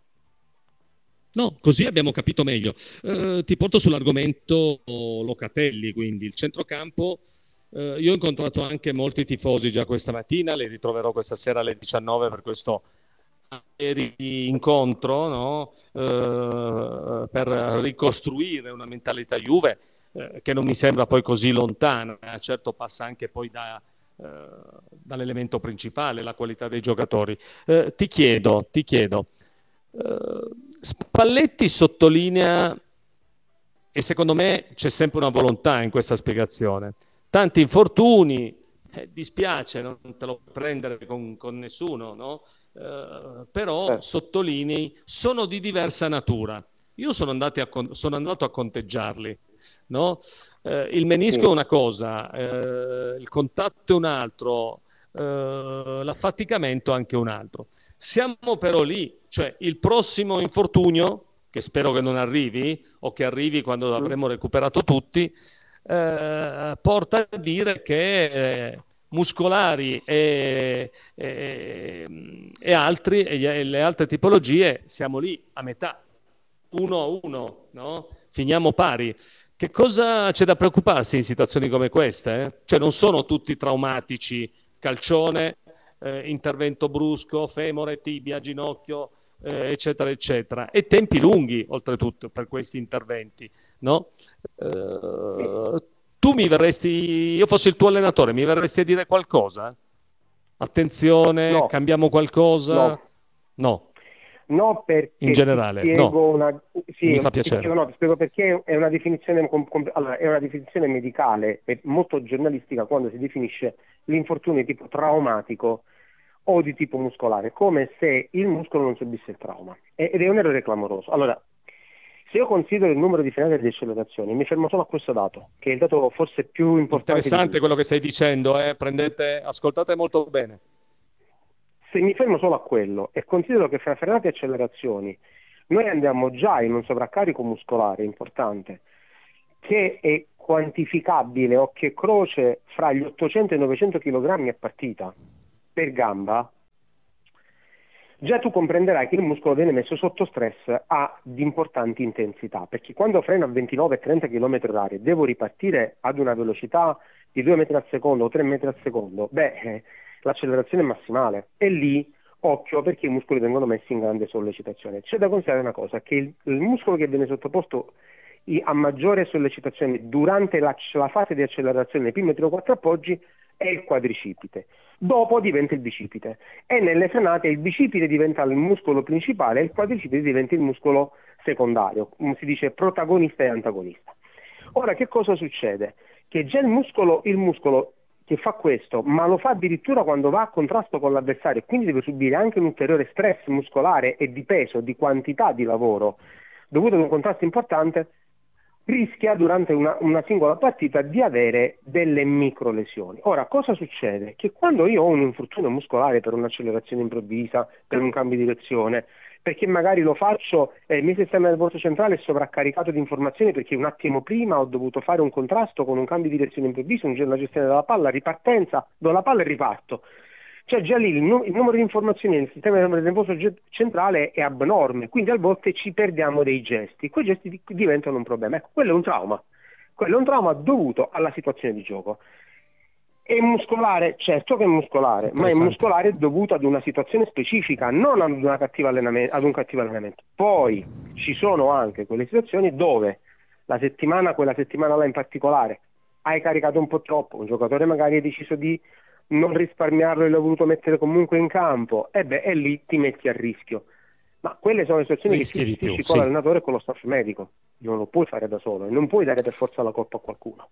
No, così abbiamo capito meglio. Uh, ti porto sull'argomento Locatelli, quindi il centrocampo. Uh, io ho incontrato anche molti tifosi già questa mattina, li ritroverò questa sera alle diciannove per questo incontro, no? Uh, per ricostruire una mentalità Juve uh, che non mi sembra poi così lontana. Certo passa anche poi da, uh, dall'elemento principale, la qualità dei giocatori. Uh, ti chiedo, ti chiedo uh, Spalletti sottolinea, e secondo me c'è sempre una volontà in questa spiegazione, tanti infortuni, eh, dispiace, non te lo puoi prendere con, con nessuno, no? Uh, però eh. sottolinei, sono di diversa natura. Io sono, andati a con- sono andato a conteggiarli, no? Uh, il menisco sì. è una cosa, uh, il contatto è un altro, uh, l'affaticamento anche un altro. Siamo però lì, cioè il prossimo infortunio, che spero che non arrivi, o che arrivi quando avremo recuperato tutti, uh, porta a dire che... Eh, muscolari e, e, e altri e le altre tipologie siamo lì a metà, uno a uno, no? Finiamo pari. Che cosa c'è da preoccuparsi in situazioni come queste? Eh? Cioè non sono tutti traumatici, calcione, eh, intervento brusco, femore, tibia, ginocchio, eh, eccetera eccetera, e tempi lunghi oltretutto per questi interventi, no? Eh, Tu mi verresti, io fossi il tuo allenatore, mi verresti a dire qualcosa? Attenzione, no. Cambiamo qualcosa? No. No. No, perché in generale, spiego no. una, sì, Mi fa ti piacere. spiego, no, ti spiego perché è una definizione com- com- allora, è una definizione medicale e molto giornalistica quando si definisce l'infortunio di tipo traumatico o di tipo muscolare, come se il muscolo non subisse il trauma. Ed è un errore clamoroso. Allora, se io considero il numero di frenate e di accelerazioni, mi fermo solo a questo dato, che è il dato forse più importante. Interessante quello che stai dicendo, eh? Prendete, ascoltate molto bene. Se mi fermo solo a quello e considero che fra frenate e accelerazioni noi andiamo già in un sovraccarico muscolare importante che è quantificabile occhio e croce fra gli ottocento e i novecento chilogrammi a partita per gamba, già tu comprenderai che il muscolo viene messo sotto stress a di importanti intensità, perché quando freno a ventinove e trenta chilometri orari devo ripartire ad una velocità di due metri al secondo o tre metri al secondo, beh, eh, l'accelerazione è massimale e lì occhio perché i muscoli vengono messi in grande sollecitazione. C'è da considerare una cosa, che il, il muscolo che viene sottoposto i, a maggiore sollecitazione durante la, la fase di accelerazione nei primi tre o quattro appoggi è il quadricipite, dopo diventa il bicipite e nelle frenate il bicipite diventa il muscolo principale e il quadricipite diventa il muscolo secondario, come si dice protagonista e antagonista. Ora che cosa succede? Che già il muscolo, il muscolo che fa questo, ma lo fa addirittura quando va a contrasto con l'avversario e quindi deve subire anche un ulteriore stress muscolare e di peso, di quantità di lavoro dovuto ad un contrasto importante, rischia durante una, una singola partita di avere delle micro lesioni. Ora, cosa succede? Che quando io ho un infortunio muscolare per un'accelerazione improvvisa, per un cambio di direzione, perché magari lo faccio e il mio sistema nervoso centrale è sovraccaricato di informazioni perché un attimo prima ho dovuto fare un contrasto con un cambio di direzione improvviso, una gestione della palla, ripartenza, do la palla e riparto. Cioè già lì il, nu- il numero di informazioni nel sistema nervoso centrale è abnorme, quindi a volte ci perdiamo dei gesti, quei gesti di- diventano un problema. Ecco, quello è un trauma, quello è un trauma dovuto alla situazione di gioco. È muscolare? Certo che è muscolare, ma è muscolare dovuto ad una situazione specifica, non ad, una cattiva allenamento, ad un cattivo allenamento. Poi ci sono anche quelle situazioni dove la settimana, quella settimana là in particolare, hai caricato un po' troppo, un giocatore magari ha deciso di non risparmiarlo e l'ha voluto mettere comunque in campo, e beh, e lì ti metti a rischio. Ma quelle sono le situazioni Rischi che si gestisci con sì. l'allenatore e con lo staff medico, non lo puoi fare da solo e non puoi dare per forza la colpa a qualcuno.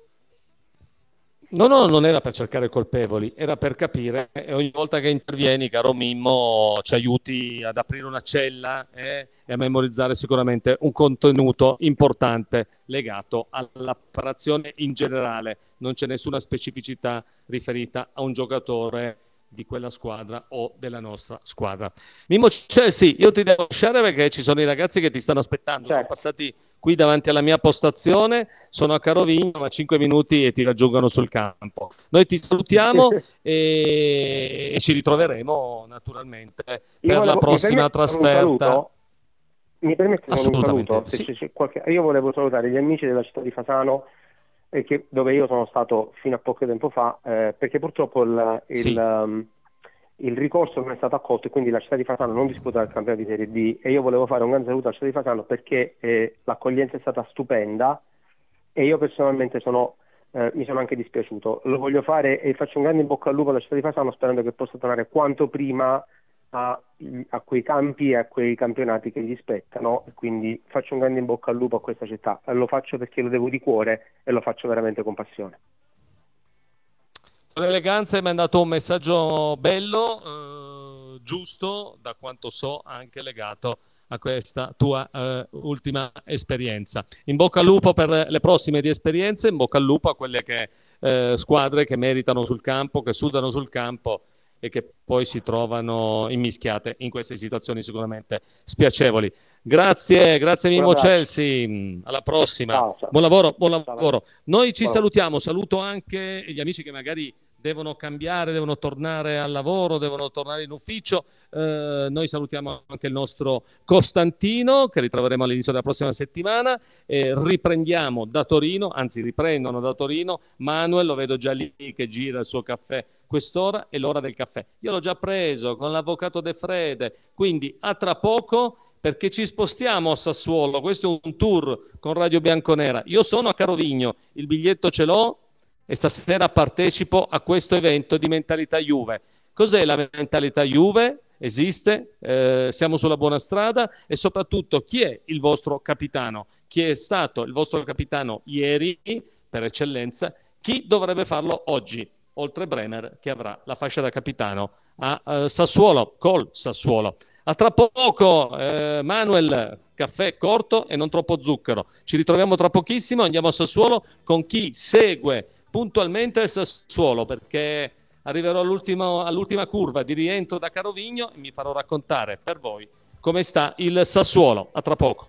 No, no, non era per cercare colpevoli, era per capire e ogni volta che intervieni, caro Mimmo, ci aiuti ad aprire una cella eh, e a memorizzare sicuramente un contenuto importante legato all'apparazione in generale. Non c'è nessuna specificità riferita a un giocatore di quella squadra o della nostra squadra. Mimmo Chelsea, io ti devo lasciare perché ci sono i ragazzi che ti stanno aspettando, certo. Sono passati qui davanti alla mia postazione, sono a Carovigno, ma cinque minuti e ti raggiungono sul campo. Noi ti salutiamo e, e ci ritroveremo naturalmente per volevo, la prossima trasferta. Mi permette solo un saluto? Se sì. c'è, c'è qualche... Io volevo salutare gli amici della città di Fasano, eh, che, dove io sono stato fino a poco tempo fa, eh, perché purtroppo il, il, sì. um, il ricorso non è stato accolto e quindi la città di Fasano non disputa il campionato di Serie D e io volevo fare un grande saluto alla città di Fasano perché eh, l'accoglienza è stata stupenda e io personalmente sono, eh, mi sono anche dispiaciuto. Lo voglio fare e faccio un grande in bocca al lupo alla città di Fasano sperando che possa tornare quanto prima a, a quei campi e a quei campionati che gli spettano e quindi faccio un grande in bocca al lupo a questa città. Lo faccio perché lo devo di cuore e lo faccio veramente con passione. Con eleganza hai mandato un messaggio bello, eh, giusto, da quanto so anche legato a questa tua eh, ultima esperienza. In bocca al lupo per le prossime di esperienze, in bocca al lupo a quelle che, eh, squadre che meritano sul campo, che sudano sul campo e che poi si trovano immischiate in queste situazioni sicuramente spiacevoli. Grazie, grazie Mimmo Chelsea, alla prossima. Ciao, ciao. Buon lavoro, buon lavoro. Noi ci salutiamo, saluto anche gli amici che magari devono cambiare, devono tornare al lavoro, devono tornare in ufficio. Eh, noi salutiamo anche il nostro Costantino, che ritroveremo all'inizio della prossima settimana. Eh, riprendiamo da Torino, anzi riprendono da Torino. Manuel, lo vedo già lì che gira il suo caffè. Quest'ora è l'ora del caffè. Io l'ho già preso con l'avvocato De Frede, quindi a tra poco perché ci spostiamo a Sassuolo. Questo è un tour con Radio Bianconera. Io sono a Carovigno, il biglietto ce l'ho e stasera partecipo a questo evento di Mentalità Juve. Cos'è la Mentalità Juve? esiste, eh, siamo sulla buona strada, e soprattutto chi è il vostro capitano? Chi è stato il vostro capitano ieri per eccellenza? Chi dovrebbe farlo oggi? Oltre Bremer, che avrà la fascia da capitano a uh, Sassuolo, col Sassuolo. A tra poco, eh, Manuel, caffè corto e non troppo zucchero. Ci ritroviamo tra pochissimo, andiamo a Sassuolo con chi segue puntualmente il Sassuolo, perché arriverò all'ultimo, all'ultima curva di rientro da Carovigno e mi farò raccontare per voi come sta il Sassuolo. A tra poco.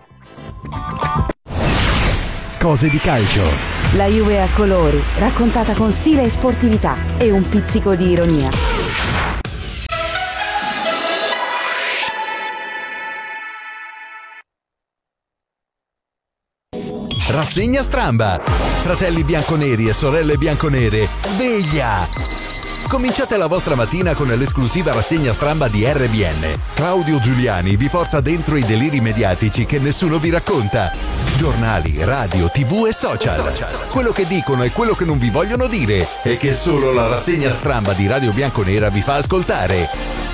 Cose di calcio. La Juve a colori, raccontata con stile e sportività e un pizzico di ironia. Rassegna Stramba. Fratelli bianconeri e sorelle bianconere, sveglia! Cominciate la vostra mattina con l'esclusiva rassegna Stramba di R B N. Claudio Giuliani vi porta dentro i deliri mediatici che nessuno vi racconta. Giornali, radio, tv e social. Quello che dicono e quello che non vi vogliono dire e che solo la rassegna Stramba di Radio Bianconera vi fa ascoltare.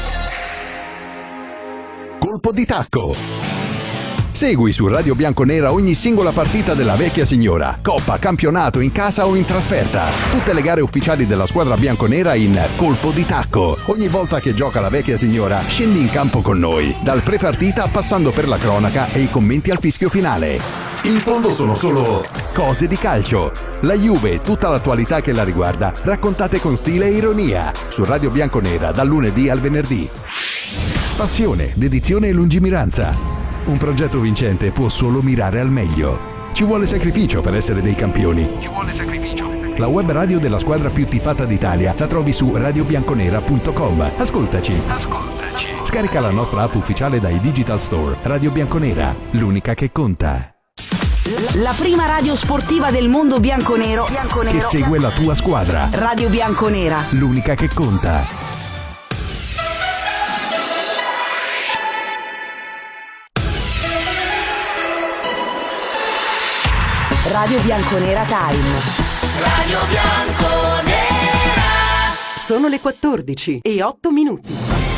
Colpo di tacco. Segui su Radio Bianconera ogni singola partita della vecchia signora, coppa, campionato, in casa o in trasferta. Tutte le gare ufficiali della squadra bianconera in Colpo di Tacco. Ogni volta che gioca la vecchia signora, scendi in campo con noi, dal pre-partita passando per la cronaca e i commenti al fischio finale. In fondo sono solo cose di calcio. La Juve e tutta l'attualità che la riguarda, raccontate con stile e ironia, su Radio Bianconera dal lunedì al venerdì. Passione, dedizione e lungimiranza. Un progetto vincente può solo mirare al meglio. Ci vuole sacrificio per essere dei campioni. Ci vuole sacrificio. La web radio della squadra più tifata d'Italia la trovi su radio bianconera punto com. Ascoltaci. Ascoltaci. Scarica la nostra app ufficiale dai Digital Store. Radio Bianconera, l'unica che conta. La prima radio sportiva del mondo bianconero, bianconero che segue la tua squadra. Radio Bianconera, l'unica che conta. Radio Bianconera Time. Radio Bianconera. Sono le quattordici e otto minuti.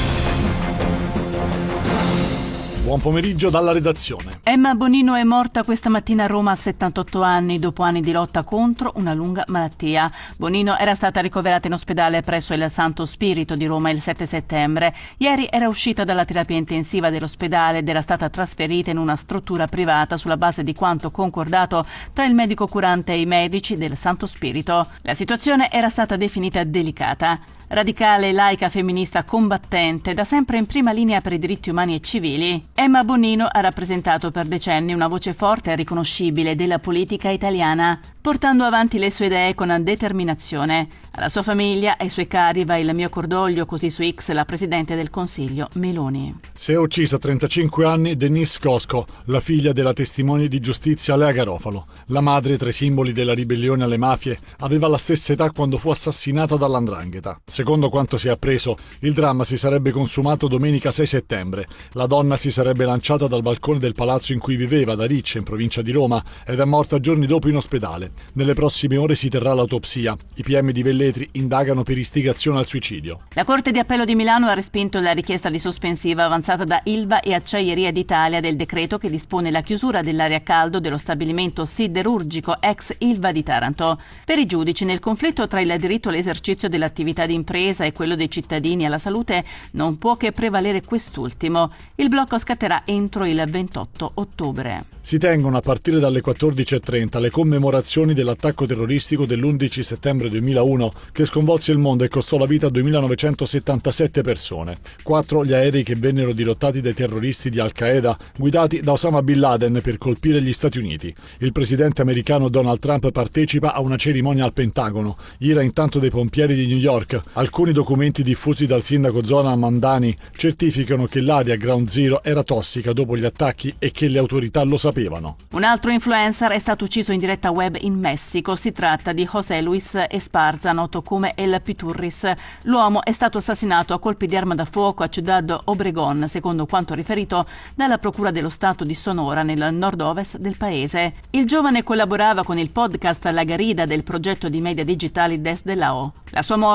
Buon pomeriggio dalla redazione. Emma Bonino è morta questa mattina a Roma a settantotto anni dopo anni di lotta contro una lunga malattia. Bonino era stata ricoverata in ospedale presso il Santo Spirito di Roma il sette settembre. Ieri era uscita dalla terapia intensiva dell'ospedale ed era stata trasferita in una struttura privata sulla base di quanto concordato tra il medico curante e i medici del Santo Spirito. La situazione era stata definita delicata. Radicale, laica, femminista, combattente, da sempre in prima linea per i diritti umani e civili, Emma Bonino ha rappresentato per decenni una voce forte e riconoscibile della politica italiana, portando avanti le sue idee con determinazione. Alla sua famiglia e ai suoi cari va il mio cordoglio, così su X la Presidente del Consiglio Meloni. Si è uccisa a trentacinque anni Denise Cosco, la figlia della testimone di giustizia Lea Garofalo. La madre, tra i simboli della ribellione alle mafie, aveva la stessa età quando fu assassinata dall'Andrangheta. Secondo quanto si è appreso, il dramma si sarebbe consumato domenica sei settembre. La donna si sarebbe lanciata dal balcone del palazzo in cui viveva, ad Aricce, in provincia di Roma, ed è morta giorni dopo in ospedale. Nelle prossime ore si terrà l'autopsia. I P M di Velletri indagano per istigazione al suicidio. La Corte di Appello di Milano ha respinto la richiesta di sospensiva avanzata da Ilva e Acciaieria d'Italia del decreto che dispone la chiusura dell'area a caldo dello stabilimento siderurgico ex Ilva di Taranto. Per i giudici, nel conflitto tra il diritto all'esercizio dell'attività di impresa e quello dei cittadini alla salute non può che prevalere quest'ultimo. Il blocco scatterà entro il ventotto ottobre. Si tengono a partire dalle quattordici e trenta le commemorazioni dell'attacco terroristico dell'undici settembre duemilauno che sconvolse il mondo e costò la vita a duemilanovecentosettantasette persone. Quattro gli aerei che vennero dirottati dai terroristi di Al-Qaeda guidati da Osama Bin Laden per colpire gli Stati Uniti. Il presidente americano Donald Trump partecipa a una cerimonia al Pentagono. Ira intanto dei pompieri di New York. Alcuni documenti diffusi dal sindaco Zoran Mandani certificano che l'area Ground Zero era tossica dopo gli attacchi e che le autorità lo sapevano. Un altro influencer è stato ucciso in diretta web in Messico. Si tratta di José Luis Esparza, noto come El Piturris. L'uomo è stato assassinato a colpi di arma da fuoco a Ciudad Obregón, secondo quanto riferito dalla Procura dello Stato di Sonora, nel nord-ovest del paese. Il giovane collaborava con il podcast La Garida del progetto di media digitali Desde la O. La sua morte è solo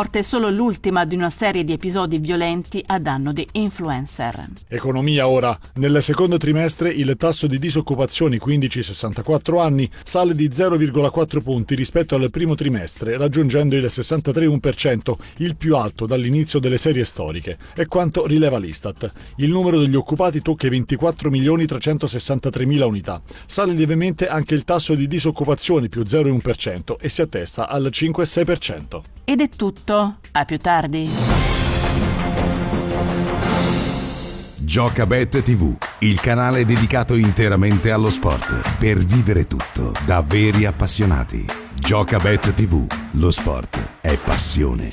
solo l'ultima di una serie di episodi violenti a danno di influencer. Economia ora. Nel secondo trimestre il tasso di disoccupazione quindici sessantaquattro anni sale di zero virgola quattro punti rispetto al primo trimestre, raggiungendo il sessantatré virgola uno per cento, il più alto dall'inizio delle serie storiche. È quanto rileva l'Istat. Il numero degli occupati tocca i ventiquattro milioni trecentosessantatremila unità. Sale lievemente anche il tasso di disoccupazione più zero virgola uno per cento e si attesta al cinque virgola sei per cento. Ed è tutto. A più tardi. Giocabet tivù, il canale dedicato interamente allo sport, per vivere tutto da veri appassionati. Giocabet tivù, lo sport è passione.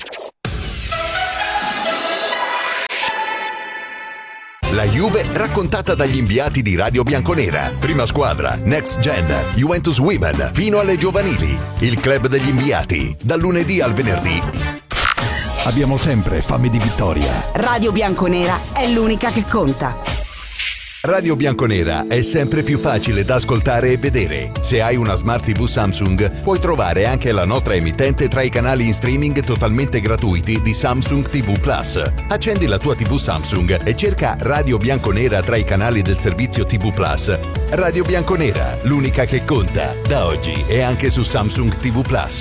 La Juve raccontata dagli inviati di Radio Bianconera. Prima squadra, Next Gen, Juventus Women, fino alle giovanili. Il club degli inviati, dal lunedì al venerdì. Abbiamo sempre fame di vittoria. Radio Bianconera è l'unica che conta. Radio Bianconera è sempre più facile da ascoltare e vedere. Se hai una Smart tivù Samsung, puoi trovare anche la nostra emittente tra i canali in streaming totalmente gratuiti di Samsung tivù Plus. Accendi la tua tivù Samsung e cerca Radio Bianconera tra i canali del servizio tivù Plus. Radio Bianconera, l'unica che conta. Da oggi è anche su Samsung tivù Plus.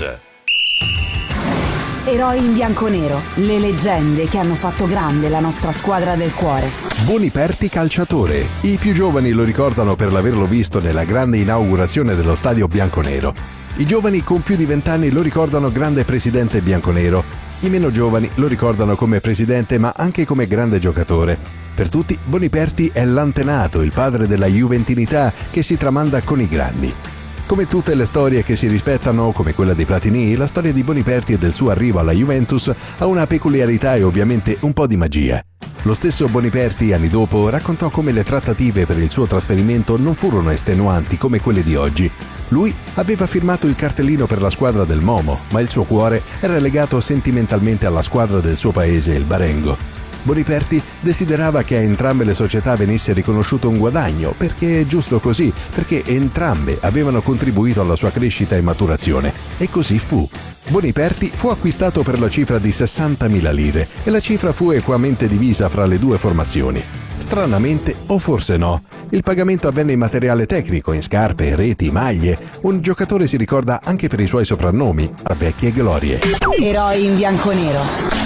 Eroi in bianco-nero, le leggende che hanno fatto grande la nostra squadra del cuore. Boniperti calciatore. I più giovani lo ricordano per l'averlo visto nella grande inaugurazione dello stadio bianconero. I giovani con più di vent'anni lo ricordano grande presidente bianconero. I meno giovani lo ricordano come presidente ma anche come grande giocatore. Per tutti Boniperti è l'antenato, il padre della juventinità che si tramanda con i grandi. Come tutte le storie che si rispettano, come quella dei Platini, la storia di Boniperti e del suo arrivo alla Juventus ha una peculiarità e ovviamente un po' di magia. Lo stesso Boniperti, anni dopo, raccontò come le trattative per il suo trasferimento non furono estenuanti come quelle di oggi. Lui aveva firmato il cartellino per la squadra del Momo, ma il suo cuore era legato sentimentalmente alla squadra del suo paese, il Barengo. Boniperti desiderava che a entrambe le società venisse riconosciuto un guadagno, perché è giusto così, perché entrambe avevano contribuito alla sua crescita e maturazione. E così fu. Boniperti fu acquistato per la cifra di sessantamila lire e la cifra fu equamente divisa fra le due formazioni. Stranamente, o forse no, il pagamento avvenne in materiale tecnico, in scarpe, reti, maglie. Un giocatore si ricorda anche per i suoi soprannomi, a vecchie glorie. Eroi in bianco-nero.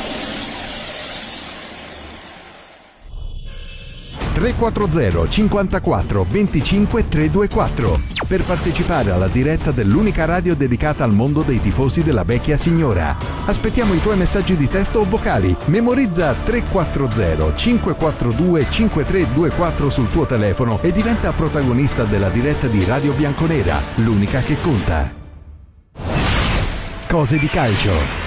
tre quattro zero cinquantaquattro venticinque trecentoventiquattro per partecipare alla diretta dell'unica radio dedicata al mondo dei tifosi della vecchia signora. Aspettiamo i tuoi messaggi di testo o vocali. Memorizza tre quattro zero cinque quattro due cinque tre due quattro sul tuo telefono e diventa protagonista della diretta di Radio Bianconera, l'unica che conta. Cose di calcio.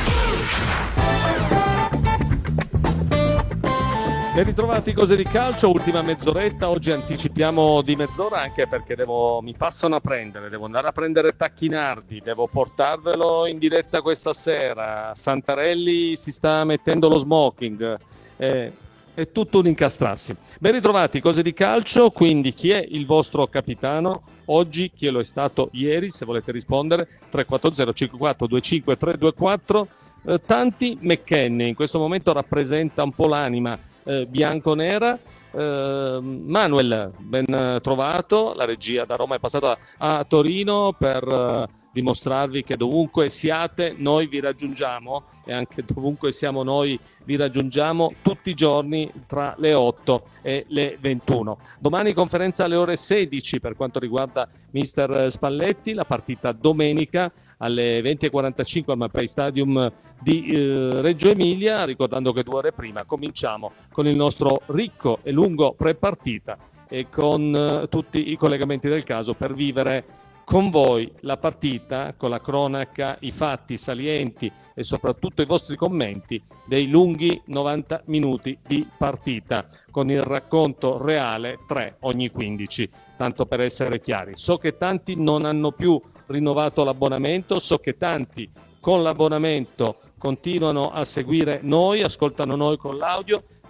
Ben ritrovati, Cose di calcio, ultima mezz'oretta. Oggi anticipiamo di mezz'ora anche perché devo, mi passano a prendere, devo andare a prendere Tacchinardi, devo portarvelo in diretta questa sera. Santarelli si sta mettendo lo smoking, eh, è tutto un incastrarsi. Ben ritrovati, Cose di calcio, quindi chi è il vostro capitano? Oggi, chi lo è stato ieri, se volete rispondere, tre quattro zero cinque quattro due cinque tre due quattro. Eh, tanti McKennie in questo momento rappresenta un po' l'anima Eh, bianconera. eh, Manuel, ben trovato. La regia da Roma è passata a Torino per eh, dimostrarvi che dovunque siate noi vi raggiungiamo, e anche dovunque siamo noi vi raggiungiamo tutti i giorni tra le otto e le ventuno. Domani conferenza alle ore sedici per quanto riguarda mister Spalletti, la partita domenica alle venti e quarantacinque al Mapei Stadium di eh, Reggio Emilia, ricordando che due ore prima cominciamo con il nostro ricco e lungo pre-partita e con eh, tutti i collegamenti del caso per vivere con voi la partita, con la cronaca, i fatti salienti e soprattutto i vostri commenti dei lunghi novanta minuti di partita, con il racconto reale tre ogni quindici, tanto per essere chiari. So che tanti non hanno più rinnovato l'abbonamento, so che tanti con l'abbonamento continuano a seguire noi, ascoltano noi con l'audio,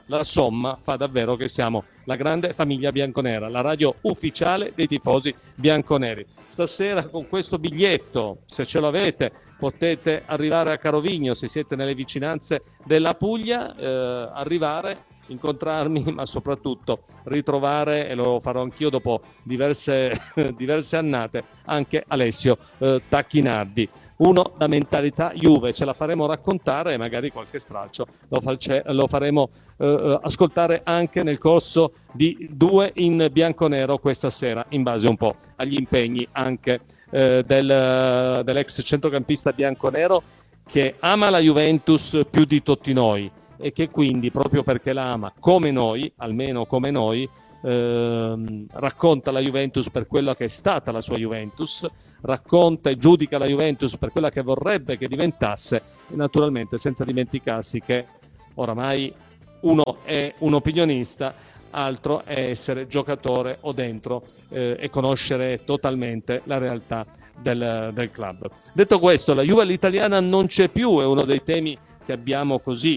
la somma fa davvero che siamo la grande famiglia bianconera, la radio ufficiale dei tifosi bianconeri. Stasera con questo biglietto, se ce l'avete, potete arrivare a Carovigno, se siete nelle vicinanze della Puglia, eh, arrivare, incontrarmi, ma soprattutto ritrovare, e lo farò anch'io dopo diverse, diverse annate, anche Alessio eh, Tacchinardi. Uno da mentalità Juve, ce la faremo raccontare e magari qualche stralcio lo, face, lo faremo eh, ascoltare anche nel corso di Due in Bianconero questa sera, in base un po' agli impegni anche eh, del, dell'ex centrocampista bianconero, che ama la Juventus più di tutti noi e che quindi, proprio perché la ama come noi, almeno come noi, ehm, racconta la Juventus per quella che è stata la sua Juventus, racconta e giudica la Juventus per quella che vorrebbe che diventasse, e naturalmente senza dimenticarsi che oramai uno è un opinionista, altro è essere giocatore o dentro eh, e conoscere totalmente la realtà del, del club. Detto questo, la Juve all'italiana non c'è più, è uno dei temi che abbiamo così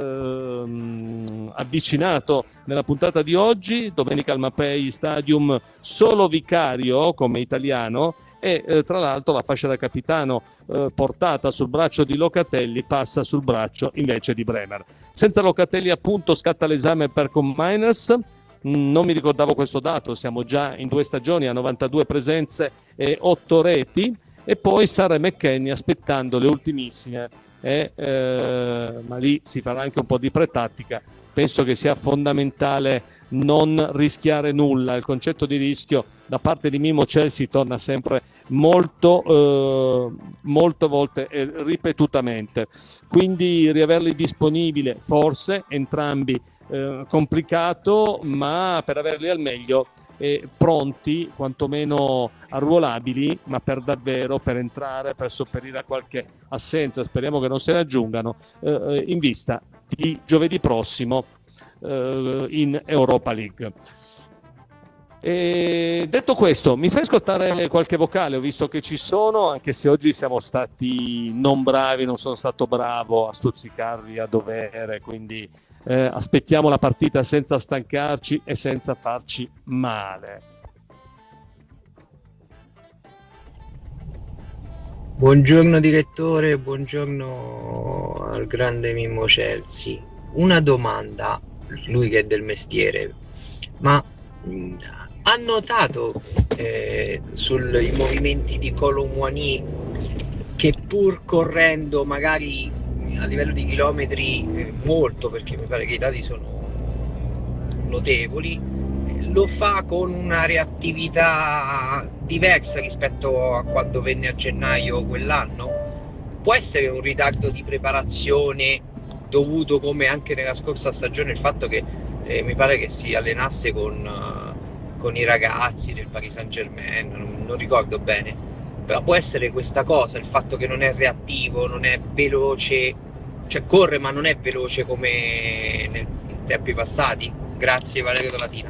ehm, avvicinato nella puntata di oggi. Domenica al Mapei Stadium solo Vicario come italiano, e eh, tra l'altro la fascia da capitano eh, portata sul braccio di Locatelli passa sul braccio invece di Bremer. Senza Locatelli appunto scatta l'esame per Combiners. Non mi ricordavo questo dato, siamo già in due stagioni a novantadue presenze e otto reti, e poi Sarah McKennie aspettando le ultimissime, e, eh, ma lì si farà anche un po' di pretattica. Penso che sia fondamentale non rischiare nulla, il concetto di rischio da parte di Mimo Chelsea torna sempre molto, eh, molte volte e ripetutamente, quindi riaverli disponibili forse entrambi eh, complicato, ma per averli al meglio e pronti, quantomeno arruolabili, ma per davvero, per entrare, per sopperire a qualche assenza, speriamo che non se ne aggiungano, eh, in vista di giovedì prossimo eh, in Europa League. E detto questo, mi fai ascoltare qualche vocale? Ho visto che ci sono, anche se oggi siamo stati non bravi, non sono stato bravo a stuzzicarvi a dovere, quindi eh, aspettiamo la partita senza stancarci e senza farci male. Buongiorno direttore, buongiorno al grande Mimmo Chelsea. Una domanda, lui che è del mestiere, ma mh, ha notato eh, sui movimenti di Kolo Muani che pur correndo magari a livello di chilometri eh, molto, perché mi pare che i dati sono notevoli, lo fa con una reattività diversa rispetto a quando venne a gennaio quell'anno? Può essere un ritardo di preparazione dovuto, come anche nella scorsa stagione, il fatto che eh, mi pare che si allenasse con, uh, con i ragazzi del Paris Saint-Germain, non, non ricordo bene, però può essere questa cosa, il fatto che non è reattivo, non è veloce, cioè corre ma non è veloce come nei tempi passati. Grazie Valerio Dolatina.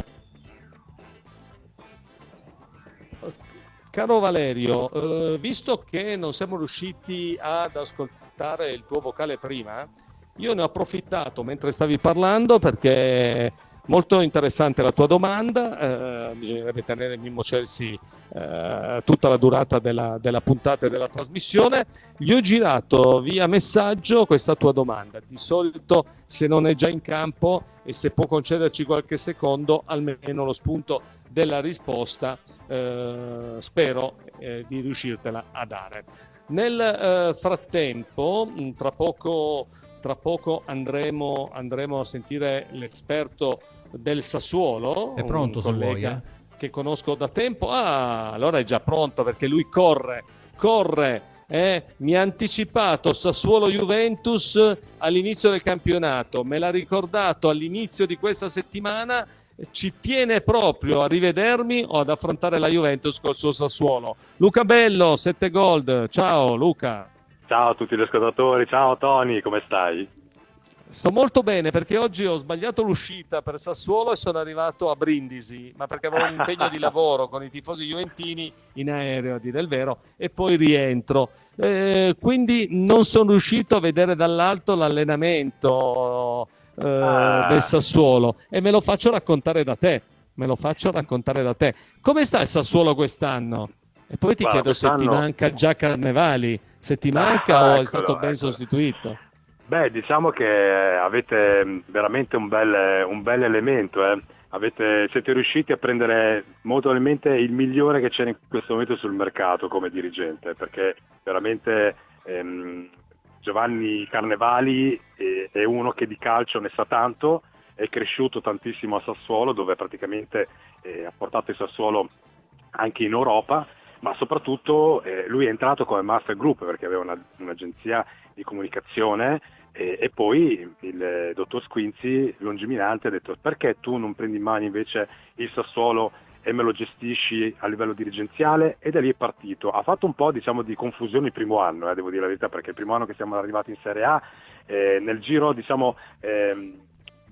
Caro Valerio, eh, visto che non siamo riusciti ad ascoltare il tuo vocale prima, io ne ho approfittato mentre stavi parlando, perché è molto interessante la tua domanda. Eh, bisognerebbe tenere Mimmo Chelsea eh, tutta la durata della, della puntata e della trasmissione. Gli ho girato via messaggio questa tua domanda. Di solito, se non è già in campo e se può concederci qualche secondo, almeno lo spunto della risposta, eh, spero eh, di riuscirtela a dare. Nel eh, frattempo, tra poco, tra poco andremo, andremo a sentire l'esperto del Sassuolo. È pronto, un se collega vuoi, eh? che conosco da tempo. Ah, allora è già pronto, perché lui corre, corre. Eh, mi ha anticipato Sassuolo-Juventus all'inizio del campionato, me l'ha ricordato all'inizio di questa settimana, ci tiene proprio a rivedermi o ad affrontare la Juventus col suo Sassuolo. Luca Bello, sette Gold, ciao Luca. Ciao a tutti gli ascoltatori, ciao Tony, come stai? Sto molto bene, perché oggi ho sbagliato l'uscita per Sassuolo e sono arrivato a Brindisi, ma perché avevo un impegno di lavoro con i tifosi juventini in aereo, a dire il vero, e poi rientro. Eh, quindi non sono riuscito a vedere dall'alto l'allenamento. eh, Ah. del Sassuolo e me lo faccio raccontare da te. Me lo faccio raccontare da te. Come sta il Sassuolo quest'anno? E poi ti Guarda, chiedo se ti quest'anno- manca già Carnevali, se ti manca Ah, o è eccolo, stato ben eccolo. sostituito. Beh, diciamo che avete veramente un bel, un bel elemento, eh. Avete, siete riusciti a prendere molto probabilmente il migliore che c'è in questo momento sul mercato come dirigente, perché veramente ehm, Giovanni Carnevali è, è uno che di calcio ne sa tanto, è cresciuto tantissimo a Sassuolo, dove praticamente eh, ha portato il Sassuolo anche in Europa, ma soprattutto eh, lui è entrato come Master Group perché aveva una, un'agenzia di comunicazione e, e poi il eh, dottor Squinzi, lungimirante, ha detto: perché tu non prendi in mano invece il Sassuolo e me lo gestisci a livello dirigenziale? E da lì è partito. Ha fatto un po', diciamo, di confusione il primo anno, eh, devo dire la verità, perché il primo anno che siamo arrivati in Serie A, eh, nel giro, diciamo, ehm,